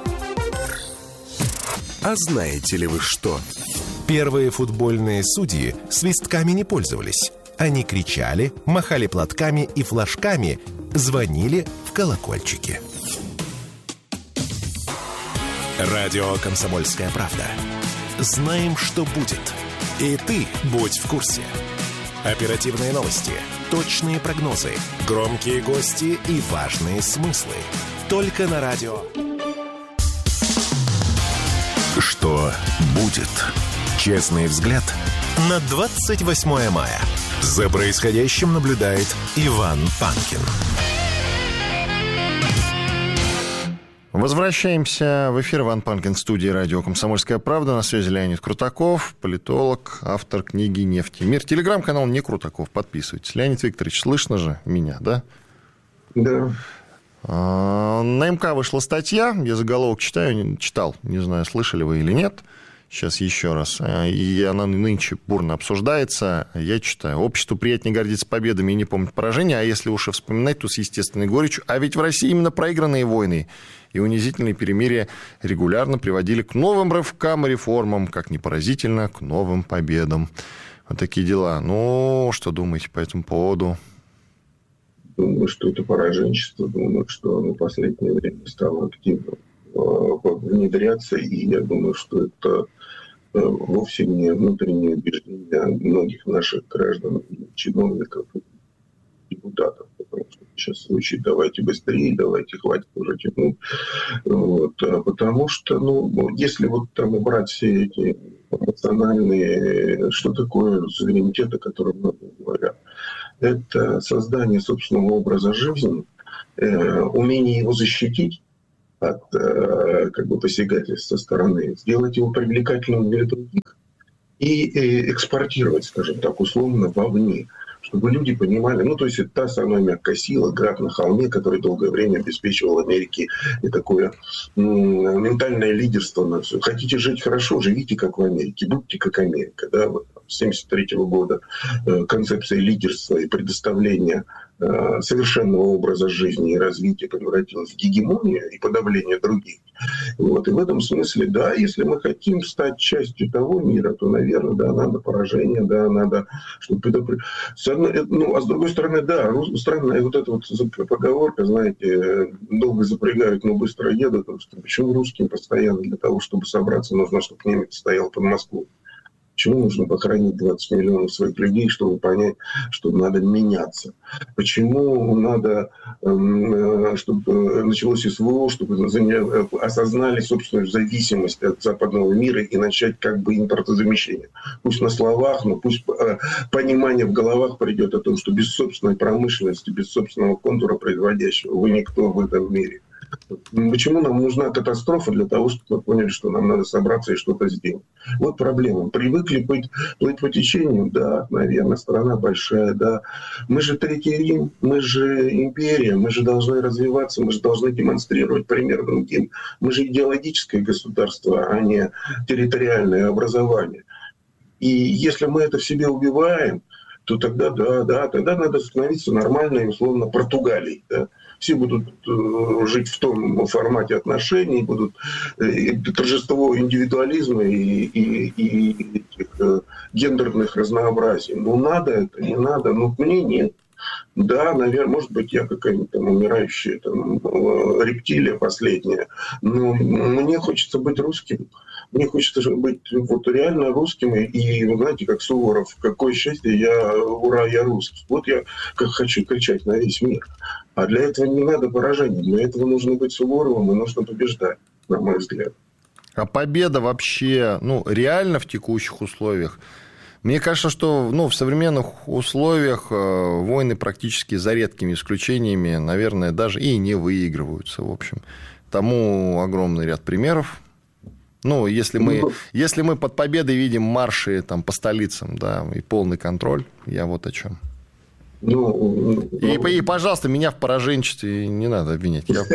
[SPEAKER 3] А знаете ли вы что? Первые футбольные судьи свистками не пользовались. Они кричали, махали платками и флажками, звонили в колокольчики. Радио «Комсомольская правда». Знаем, что будет. И ты будь в курсе. Оперативные новости, точные прогнозы, громкие гости и важные смыслы. Только на радио. Что будет? Честный взгляд на двадцать восьмое мая. За происходящим наблюдает Иван Панкин.
[SPEAKER 10] Возвращаемся в эфир. Иван Панкин, в студии радио «Комсомольская правда». На связи Леонид Крутаков, политолог, автор книги «Нефть и мир». Телеграм-канал «Не Крутаков». Подписывайтесь. Леонид Викторович, слышно же меня, да?
[SPEAKER 16] Да.
[SPEAKER 10] На МК вышла статья. Я заголовок читаю, читал. Не знаю, слышали вы или нет. Сейчас еще раз. И она нынче бурно обсуждается. Я читаю. Обществу приятнее гордиться победами и не помнить поражения. А если уж и вспоминать, то с естественной горечью. А ведь в России именно проигранные войны и унизительные перемирия регулярно приводили к новым рывкам и реформам, как ни поразительно, к новым победам. Вот такие дела. Ну, что думаете по этому поводу?
[SPEAKER 16] Думаю, что это пораженчество. Думаю, что оно в последнее время стало активно внедряться. И я думаю, что это вовсе не внутреннее убеждение многих наших граждан, чиновников и депутатов. Потому что сейчас звучит: давайте быстрее, давайте, хватит уже тянуть. Вот. Потому что, ну, если вот там убрать все эти эмоциональные, что такое суверенитет, о котором много говорят, это создание собственного образа жизни, э, умение его защитить от э, как бы посягательств со стороны, сделать его привлекательным для других и э, экспортировать, скажем так, условно вовне, чтобы люди понимали, ну, то есть это та самая мягкая сила, град на холме, который долгое время обеспечивал Америке и такое м- ментальное лидерство на все. Хотите жить хорошо, живите как в Америке, будьте как Америка. Да? Вот, с семьдесят третьего года э, концепция лидерства и предоставления э, совершенного образа жизни и развития превратилась в гегемонию и подавление других. Вот. И в этом смысле, да, если мы хотим стать частью того мира, то, наверное, да, надо поражение, да, надо, чтобы предупредить. Ну, а с другой стороны, да, странная вот эта вот поговорка, знаете, долго запрягают, но быстро едут, потому что почему русским постоянно для того, чтобы собраться, нужно, чтобы немец стоял под Москвой? Почему нужно похоронить двадцать миллионов своих людей, чтобы понять, что надо меняться? Почему надо, чтобы началось СВО, чтобы осознали собственную зависимость от западного мира и начать как бы импортозамещение? Пусть на словах, но пусть понимание в головах придет о том, что без собственной промышленности, без собственного контура производящего вы никто в этом мире. Почему нам нужна катастрофа для того, чтобы мы поняли, что нам надо собраться и что-то сделать? Вот проблема. Привыкли плыть, плыть по течению? Да, наверное, страна большая, да. Мы же Третий Рим, мы же империя, мы же должны развиваться, мы же должны демонстрировать пример другим. Мы же идеологическое государство, а не территориальное образование. И если мы это в себе убиваем, то тогда, да, да, тогда надо становиться нормальной, условно, Португалией, да. Все будут э, жить в том формате отношений, будут э, торжество индивидуализма и, и, и этих, э, гендерных разнообразий. Ну, надо это, не надо, но мне нет. Да, наверное, может быть, я какая-нибудь там умирающая там, рептилия последняя, но мне хочется быть русским. Мне хочется быть вот реально русским. И, вы знаете, как Суворов, какое счастье, я, ура, я русский. Вот я как хочу кричать на весь мир. А для этого не надо поражений. Для этого нужно быть Суворовым и нужно побеждать, на мой взгляд.
[SPEAKER 10] А победа вообще, ну, реально в текущих условиях? Мне кажется, что ну, в современных условиях э, войны практически за редкими исключениями, наверное, даже и не выигрываются, в общем. Тому огромный ряд примеров. Ну, если мы, если мы под победой видим марши там, по столицам, да, и полный контроль, я вот о чем.
[SPEAKER 16] Ну,
[SPEAKER 10] и, и, пожалуйста, меня в пораженчестве не надо обвинять. Я...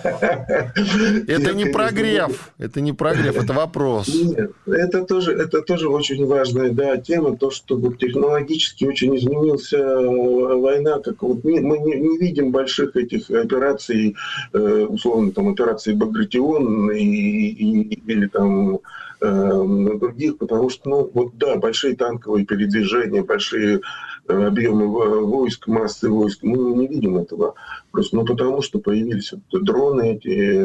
[SPEAKER 10] Это не прогрев, это не прогрев, это вопрос.
[SPEAKER 16] Нет, это тоже, это тоже очень важная, да, тема, то, что технологически очень изменился война. Как вот мы не, не видим больших этих операций, условно, там, операции Багратион и, и, или там других, потому что, ну, вот, да, большие танковые передвижения, большие объемы войск, массы войск, мы не видим этого. Просто, ну, потому что появились вот дроны,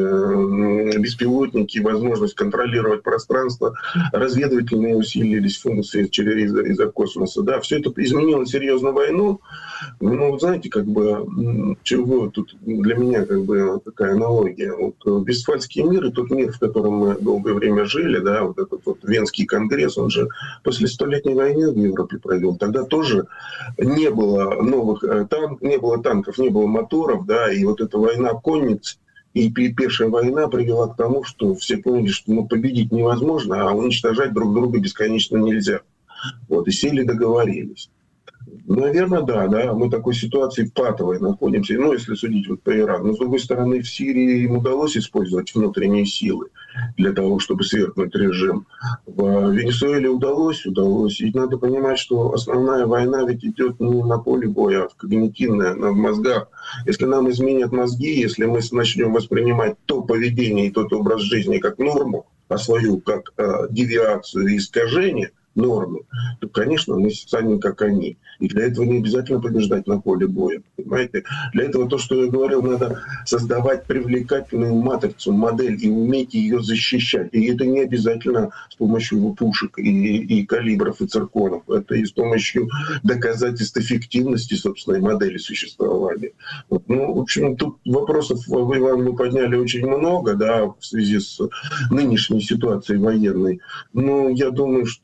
[SPEAKER 16] эти беспилотники, возможность контролировать пространство, разведывательные усилились функции через из-за космоса. Да, все это изменило серьезно войну. Ну, вот знаете, как бы, чего тут для меня как бы такая аналогия. Вот Вестфальский мир и тот мир, в котором мы долгое время жили, да, вот этот вот Венский конгресс, он же после Столетней войны в Европе провел. Тогда тоже не было новых танков, не было танков, не было моторов, да, и вот эта война конниц и пешая война привела к тому, что все поняли, что ну, победить невозможно, а уничтожать друг друга бесконечно нельзя. Вот, и сели договорились. Наверное, да, да, мы в такой ситуации патовой находимся, ну, если судить вот по Ирану. Но, с другой стороны, в Сирии им удалось использовать внутренние силы для того, чтобы свергнуть режим. В Венесуэле удалось, удалось. И надо понимать, что основная война ведь идет не на поле боя, а в когнитивное, в мозгах. Если нам изменят мозги, если мы начнем воспринимать то поведение и тот образ жизни как норму, а свою как э, девиацию и искажение нормы, то, конечно, мы станем как они. И для этого не обязательно побеждать на поле боя, понимаете? Для этого то, что я говорил, надо создавать привлекательную матрицу, модель и уметь ее защищать. И это не обязательно с помощью пушек и, и калибров, и цирконов. Это и с помощью доказательств эффективности собственной модели существования. Вот. Ну, в общем, тут вопросов, вы, Иван, мы подняли очень много, да, в связи с нынешней ситуацией военной. Но я думаю, что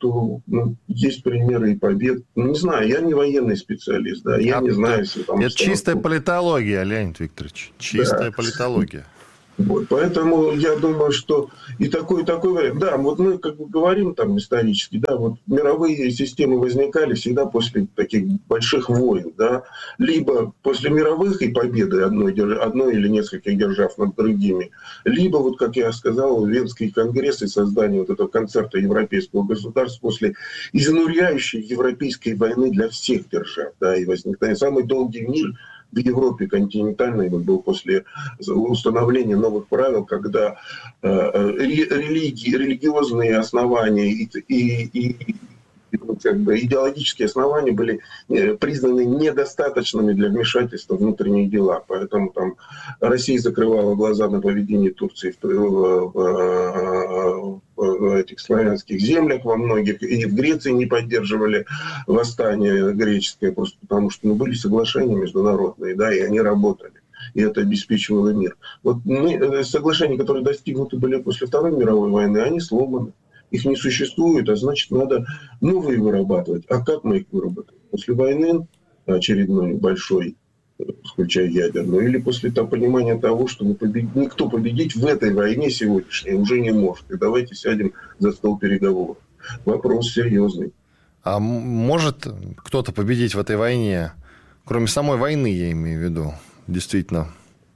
[SPEAKER 16] ну, есть примеры и побед. Ну, не знаю, я не военный специалист, да, я а не знаю, если там...
[SPEAKER 10] Это чистая политология, Леонид Викторович, чистая да. политология.
[SPEAKER 16] Вот, поэтому я думаю, что и такой, и такой вариант. Да, вот мы как бы говорим там исторически, да, вот мировые системы возникали всегда после таких больших войн, да, либо после мировых и победы одной, одной или нескольких держав над другими, либо, вот как я сказал, Венский конгресс и создание вот этого концерта европейского государства после изнуряющей европейской войны для всех держав, да, и возникновение самый долгий мир в Европе континентальной был после установления новых правил, когда э, религии, религиозные основания и, и, и, и как бы идеологические основания были признаны недостаточными для вмешательства в внутренние дела. Поэтому там Россия закрывала глаза на поведение Турции в, в, в, в этих славянских землях во многих, и в Греции не поддерживали восстание греческое, просто потому что ну, были соглашения международные, да, и они работали. И это обеспечивало мир. Вот мы, соглашения, которые достигнуты были после Второй мировой войны, они сломаны. Их не существует, а значит, надо новые вырабатывать. А как мы их выработаем? После войны очередной большой, включая ядерную, или после того, понимания того, что мы побед... никто победить в этой войне сегодняшней уже не может. И давайте сядем за стол переговоров. Вопрос серьезный.
[SPEAKER 10] А может кто-то победить в этой войне, кроме самой войны, я имею в виду, действительно?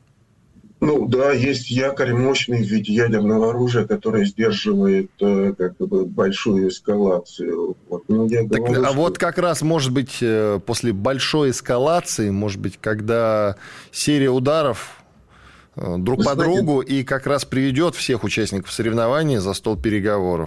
[SPEAKER 16] Ну да, есть якорь мощный в виде ядерного оружия, которое сдерживает э, как бы большую эскалацию. Вот, ну, я
[SPEAKER 10] так,
[SPEAKER 16] говорю,
[SPEAKER 10] а
[SPEAKER 16] что...
[SPEAKER 10] вот как раз, может быть, после большой эскалации, может быть, когда серия ударов друг Вы по знаете... другу и как раз приведет всех участников соревнований за стол переговоров.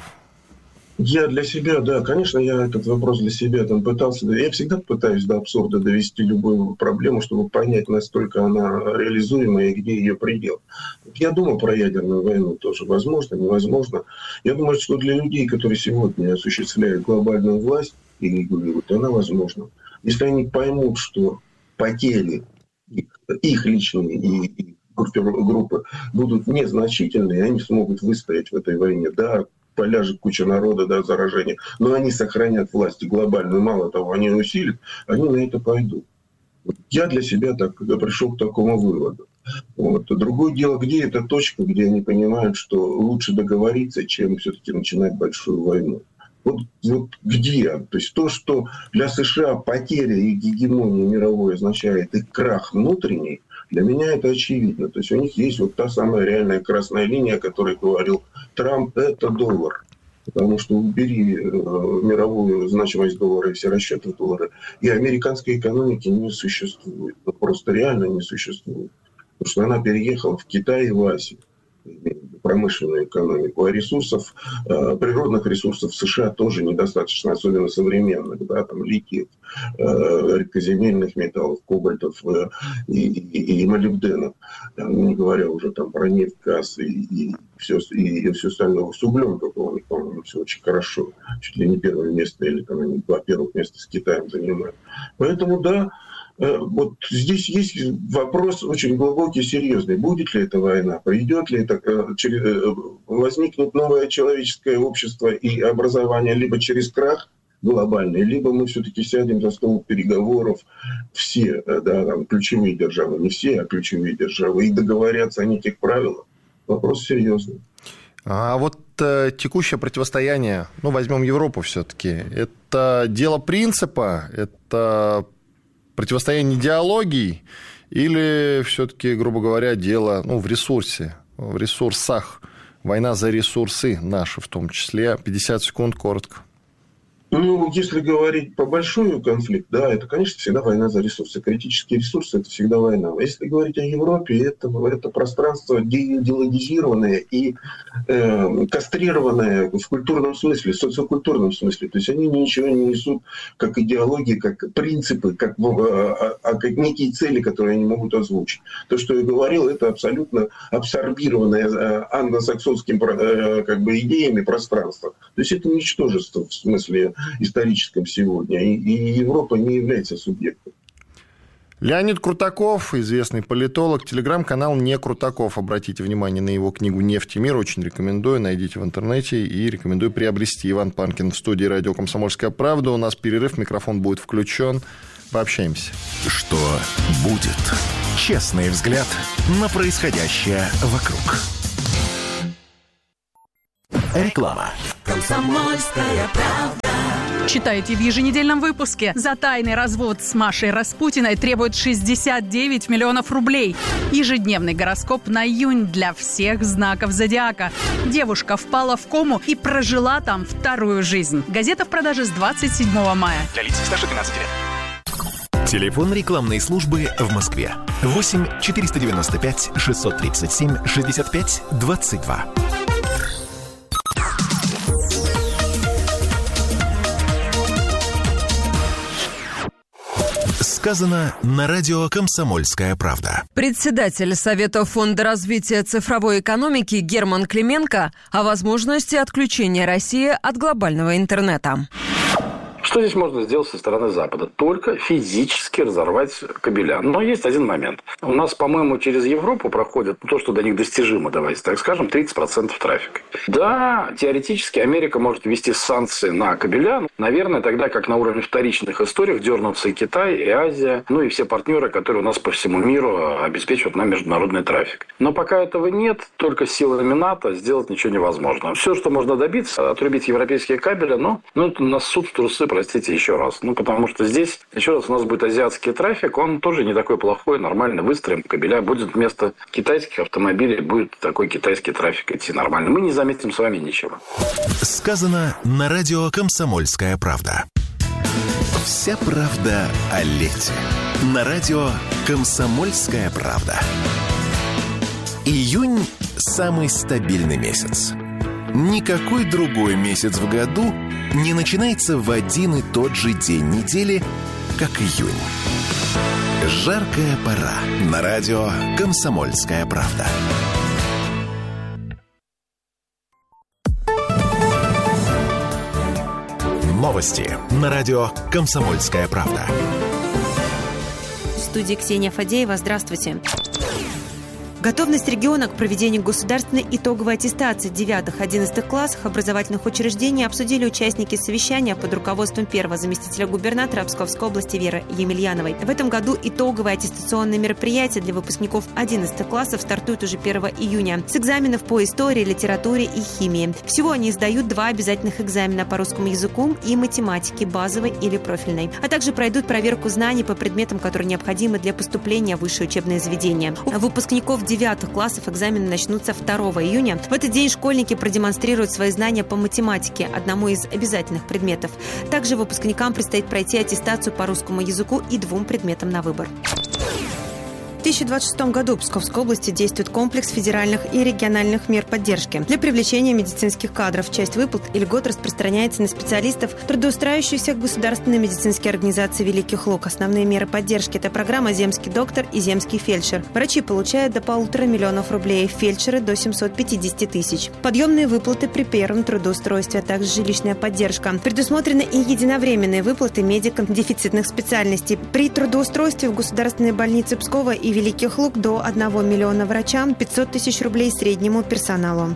[SPEAKER 16] Я для себя, да, конечно, я этот вопрос для себя там пытался, я всегда пытаюсь до абсурда довести любую проблему, чтобы понять, насколько она реализуема и где ее предел. Я думал про ядерную войну тоже, возможно, невозможно. Я думаю, что для людей, которые сегодня осуществляют глобальную власть и регулируют, она возможна. Если они поймут, что потери их, их личные и, и группы будут незначительные, они смогут выстоять в этой войне, да, поляжет куча народа, да, заражения, но они сохранят власть глобальную, мало того, они усилят, они на это пойдут. Я для себя так, пришел к такому выводу. Вот. Другое дело, где эта точка, где они понимают, что лучше договориться, чем все-таки начинать большую войну. Вот, вот где? То есть то, что для США потеря и гегемония мировой означает и крах внутренний, для меня это очевидно. То есть у них есть вот та самая реальная красная линия, о которой говорил Трамп, это доллар. Потому что убери э, мировую значимость доллара и все расчеты в доллары, и американской экономики не существует. Ну, просто реально не существует. Потому что она переехала в Китай и в Азию, промышленную экономику, а ресурсов, э, природных ресурсов в США тоже недостаточно, особенно современных, да, там литиев, э, редкоземельных металлов, кобальтов э, и, и, и молибденов, не говоря уже там про нефть, газ и, и, все, и, и все остальное. С углем, какого у них, по-моему, все очень хорошо, чуть ли не первое место, или там они два первых места с Китаем занимают. Поэтому, да, вот здесь есть вопрос очень глубокий, серьезный. Будет ли эта война? Придет ли это? Возникнет новое человеческое общество и образование либо через крах глобальный, либо мы все-таки сядем за стол переговоров все, да, там, ключевые державы, не все, а ключевые державы, и договорятся о неких правилах. Вопрос серьезный.
[SPEAKER 10] А вот э, текущее противостояние, ну, возьмем Европу все-таки, это дело принципа, это противостояние идеологий или все-таки, грубо говоря, дело ну, в ресурсе, в ресурсах, война за ресурсы наши в том числе? пятьдесят секунд, коротко.
[SPEAKER 16] Ну, если говорить по большому конфликту, да, это, конечно, всегда война за ресурсы. Критические ресурсы – это всегда война. А если говорить о Европе, это, это пространство идеологизированное и э, кастрированное в культурном смысле, в социокультурном смысле. То есть они ничего не несут как идеологии, как принципы, как, а, а, как некие цели, которые они могут озвучить. То, что я говорил, это абсолютно абсорбированное э, англосаксонскими э, как бы, идеями пространство. То есть это ничтожество в смысле историческом сегодня, и, и Европа не является субъектом.
[SPEAKER 10] Леонид Крутаков, известный политолог, телеграм-канал «Не Крутаков». Обратите внимание на его книгу «Нефть и мир». Очень рекомендую, найдите в интернете и рекомендую приобрести. Иван Панкин в студии радио «Комсомольская правда». У нас перерыв, микрофон будет включен. Пообщаемся.
[SPEAKER 5] Что будет? Честный взгляд на происходящее вокруг. Реклама.
[SPEAKER 20] Комсомольская правда. Читайте в еженедельном выпуске. За тайный развод с Машей Распутиной требует шестьдесят девять миллионов рублей. Ежедневный гороскоп на июнь для всех знаков зодиака. Девушка впала в кому и прожила там вторую жизнь. Газета в продаже с двадцать седьмого мая.
[SPEAKER 5] Для лиц старше двенадцати лет. Телефон рекламной службы в Москве. восемь четыреста девяносто пять шестьсот тридцать семь шестьдесят пять двадцать два. Сказано на радио «Комсомольская правда».
[SPEAKER 15] Председатель Совета фонда развития цифровой экономики Герман Клименко о возможности отключения России от глобального интернета.
[SPEAKER 21] Что здесь можно сделать со стороны Запада? Только физически разорвать кабеля. Но есть один момент. У нас, по-моему, через Европу проходит то, что до них достижимо, давайте так скажем, тридцать процентов трафика. Да, теоретически Америка может ввести санкции на кабеля. Наверное, тогда как на уровне вторичных историй дернутся и Китай, и Азия, ну и все партнеры, которые у нас по всему миру обеспечивают нам международный трафик. Но пока этого нет, только силами НАТО сделать ничего невозможно. Все, что можно добиться, отрубить европейские кабели, но ну, это на суд в трусы, простите, еще раз. Ну, потому что здесь, еще раз, у нас будет азиатский трафик, он тоже не такой плохой, нормально выстроим кабеля. Будет вместо китайских автомобилей, будет такой китайский трафик идти нормально. Мы не заметим с вами ничего.
[SPEAKER 5] Сказано на радио «Комсомольская правда». Вся правда о лете. На радио «Комсомольская правда». Июнь – самый стабильный месяц. Никакой другой месяц в году не начинается в один и тот же день недели, как июнь. Жаркая пора. На радио «Комсомольская правда». Новости на радио «Комсомольская правда».
[SPEAKER 22] В студии Ксения Фадеева. Здравствуйте. Готовность региона к проведению государственной итоговой аттестации девятых-одиннадцатых классах образовательных учреждений обсудили участники совещания под руководством первого заместителя губернатора Псковской области Веры Емельяновой. В этом году итоговые аттестационные мероприятия для выпускников одиннадцатых классов стартуют уже первого июня с экзаменов по истории, литературе и химии. Всего они сдают два обязательных экзамена по русскому языку и математике, базовой или профильной, а также пройдут проверку знаний по предметам, которые необходимы для поступления в высшее учебное заведение. У выпускников девятых классов экзамены начнутся второго июня. В этот день школьники продемонстрируют свои знания по математике, одному из обязательных предметов. Также выпускникам предстоит пройти аттестацию по русскому языку и двум предметам на выбор. В две тысячи двадцать шестом году в Псковской области действует комплекс федеральных и региональных мер поддержки для привлечения медицинских кадров. Часть выплат и льгот распространяется на специалистов, трудоустраивающихся в государственной медицинской организации «Великих Луг». Основные меры поддержки – это программа «Земский доктор» и «Земский фельдшер». Врачи получают до полутора миллионов рублей, фельдшеры – до семьсот пятьдесят тысяч. Подъемные выплаты при первом трудоустройстве, а также жилищная поддержка. Предусмотрены и единовременные выплаты медикам дефицитных специальностей. При трудоустройстве в государственной больнице Пскова и Великих Луг до одного миллиона врачам, пятьсот тысяч рублей среднему персоналу.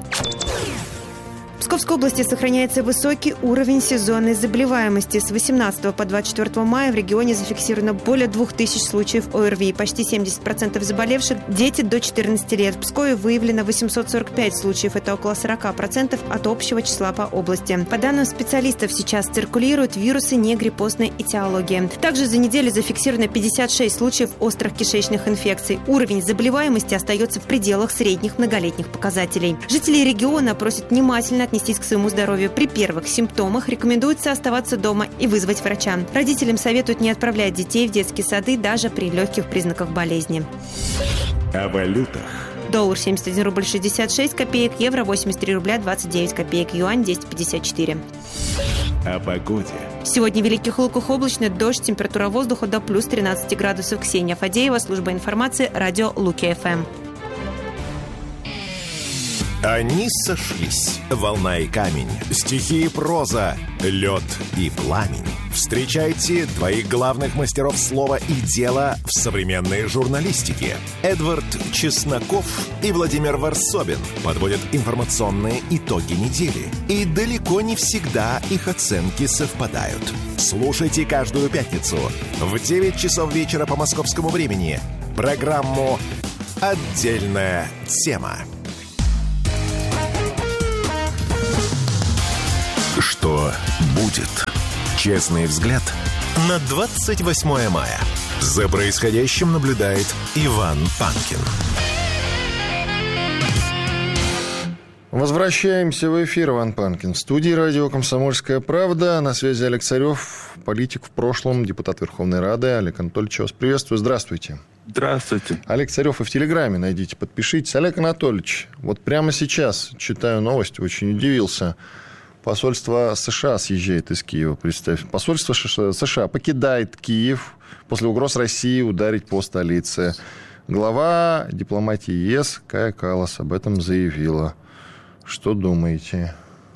[SPEAKER 22] В Псковской области сохраняется высокий уровень сезонной заболеваемости. С восемнадцатого по двадцать четвёртого мая в регионе зафиксировано более двух тысяч случаев ОРВИ. Почти семьдесят процентов заболевших – дети до четырнадцати лет. В Пскове выявлено восемьсот сорок пять случаев. Это около сорок процентов от общего числа по области. По данным специалистов, сейчас циркулируют вирусы негриппозной этиологии. Также за неделю зафиксировано пятьдесят шесть случаев острых кишечных инфекций. Уровень заболеваемости остается в пределах средних многолетних показателей. Жители региона просят внимательно отнестись к своему здоровью. При первых симптомах рекомендуется оставаться дома и вызвать врача. Родителям советуют не отправлять детей в детские сады даже при легких признаках болезни.
[SPEAKER 5] О валютах.
[SPEAKER 22] Доллар семьдесят один рубль шестьдесят шесть копеек, евро восемьдесят три рубля двадцать девять копеек, юань десять пятьдесят четыре.
[SPEAKER 5] О погоде.
[SPEAKER 22] Сегодня в Великих Луках облачно, дождь, температура воздуха до плюс тринадцати градусов. Ксения Фадеева, служба информации, радио Луки-ФМ.
[SPEAKER 5] Они сошлись. Волна и камень, стихи и проза, лед и пламень. Встречайте двоих главных мастеров слова и дела в современной журналистике. Эдвард Чесноков и Владимир Варсобин подводят информационные итоги недели. И далеко не всегда их оценки совпадают. Слушайте каждую пятницу в девять часов вечера по московскому времени программу «Отдельная тема». Что будет? Честный взгляд на двадцать восьмое мая. За происходящим наблюдает Иван Панкин.
[SPEAKER 10] Возвращаемся в эфир. Иван Панкин. В студии радио «Комсомольская правда». На связи Олег Царев, политик в прошлом, депутат Верховной Рады. Олег Анатольевич, вас приветствую. Здравствуйте.
[SPEAKER 4] Здравствуйте.
[SPEAKER 10] Олег Царев и в Телеграме найдите, подпишитесь. Олег Анатольевич, вот прямо сейчас читаю новость, очень удивился. Посольство США съезжает из Киева, представь. Посольство США покидает Киев после угроз России ударить по столице. Глава дипломатии ЕС Кая Каллас об этом заявила. Что думаете?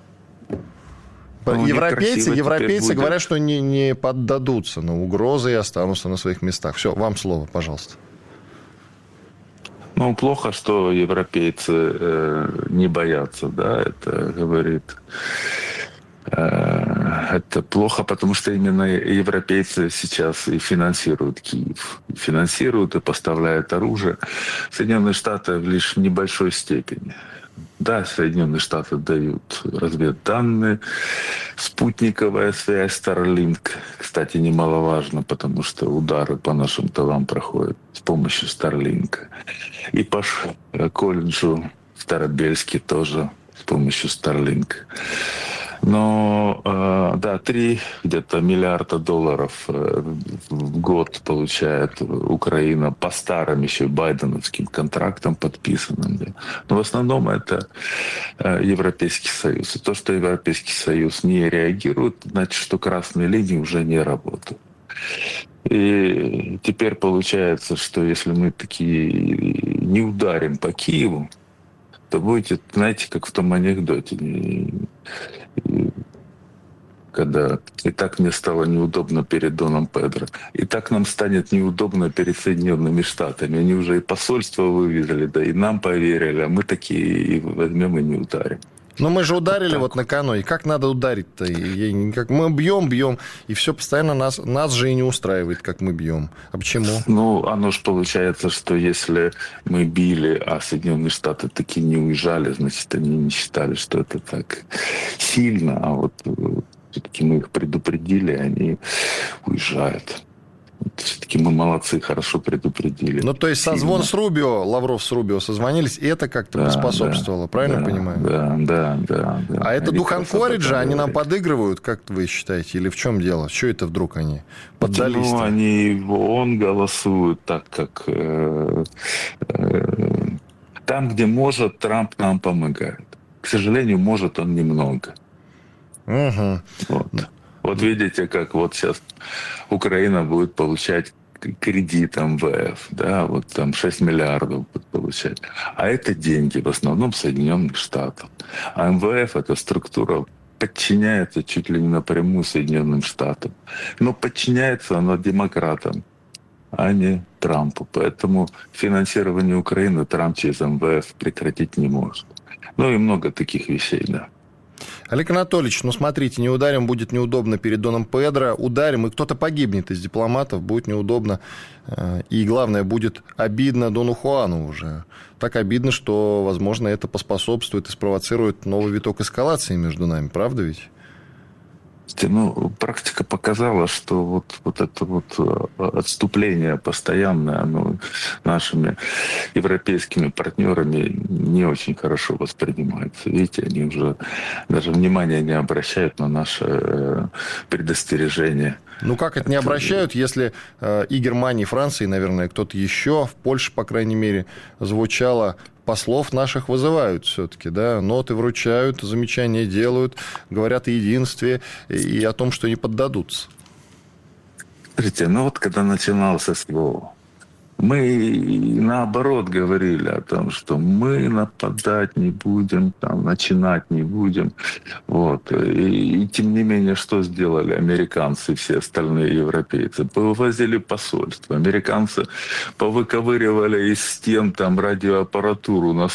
[SPEAKER 10] Ну, европейцы европейцы говорят, что не, не поддадутся на угрозы и останутся на своих местах. Все, вам слово, пожалуйста.
[SPEAKER 4] Ну, плохо, что европейцы э, не боятся, да, это говорит. Э, это плохо, потому что именно европейцы сейчас и финансируют Киев. Финансируют и поставляют оружие. Соединенные Штаты лишь в небольшой степени. Да, Соединенные Штаты дают разведданные, спутниковая связь, Starlink, кстати, немаловажно, потому что удары по нашим тылам проходят с помощью Starlink. И по колледжу в Старобельске тоже с помощью Starlink. Но, э, да, три где-то миллиарда долларов э, в год получает Украина по старым еще байденовским контрактам подписанным. Да. Но в основном это э, Европейский Союз. И то, что Европейский Союз не реагирует, значит, что красные линии уже не работают. И теперь получается, что если мы такие не ударим по Киеву, то будет, знаете, как в том анекдоте. Когда и так мне стало неудобно перед Доном Педро, и так нам станет неудобно перед Соединенными Штатами. Они уже и посольство вывезли, да и нам поверили, а мы такие и возьмем и не ударим.
[SPEAKER 10] Но мы же ударили вот, вот накануне. Как надо ударить-то? Как мы бьем, бьем, и все постоянно нас, нас же и не устраивает, как мы бьем. А почему?
[SPEAKER 4] Ну, оно же получается, что если мы били, а Соединенные Штаты таки не уезжали, значит, они не считали, что это так сильно, а вот все-таки мы их предупредили, они уезжают. Все-таки мы молодцы, хорошо предупредили.
[SPEAKER 10] Ну, то есть созвон с Рубио, Лавров с Рубио созвонились, и это как-то да, поспособствовало, да, правильно
[SPEAKER 4] да,
[SPEAKER 10] понимаю?
[SPEAKER 4] Да, да, да. да.
[SPEAKER 10] А это дух Анкориджа, они нам подыгрывают, как вы считаете, или в чем дело? Что это вдруг они поддались?
[SPEAKER 4] Ну, они в ООН голосуют так, как... Э, э, там, где может, Трамп нам помогает. К сожалению, может он немного.
[SPEAKER 10] Угу.
[SPEAKER 4] Вот. Вот видите, как вот сейчас Украина будет получать кредит эм вэ эф, да, вот там шесть миллиардов будет получать. А это деньги в основном Соединенных Штатов. А эм вэ эф, эта структура, подчиняется чуть ли не напрямую Соединенным Штатам. Но подчиняется она демократам, а не Трампу. Поэтому финансирование Украины Трамп через эм вэ эф прекратить не может. Ну и много таких вещей, да.
[SPEAKER 10] Олег Анатольевич, ну смотрите, не ударим, будет неудобно перед Доном Педро. Ударим, и кто-то погибнет из дипломатов, будет неудобно. И главное, будет обидно Дону Хуану уже. Так обидно, что, возможно, это поспособствует и спровоцирует новый виток эскалации между нами. Правда ведь?
[SPEAKER 4] Ну, практика показала, что вот, вот это вот отступление постоянное, оно нашими европейскими партнерами не очень хорошо воспринимается. Видите, они уже даже внимания не обращают на наше предостережение.
[SPEAKER 10] Ну, как это не обращают, если э, и Германии, и Франции, наверное, кто-то еще, в Польше, по крайней мере, звучало... Послов наших вызывают все-таки, да, ноты вручают, замечания делают, говорят о единстве и о том, что не поддадутся.
[SPEAKER 4] Смотрите, ну вот когда начинался СВО, Мы наоборот говорили о том, что мы нападать не будем, там, начинать не будем. Вот. И, и тем не менее, что сделали американцы и все остальные европейцы? Повывозили посольство. Американцы повыковыривали из стен там радиоаппаратуру на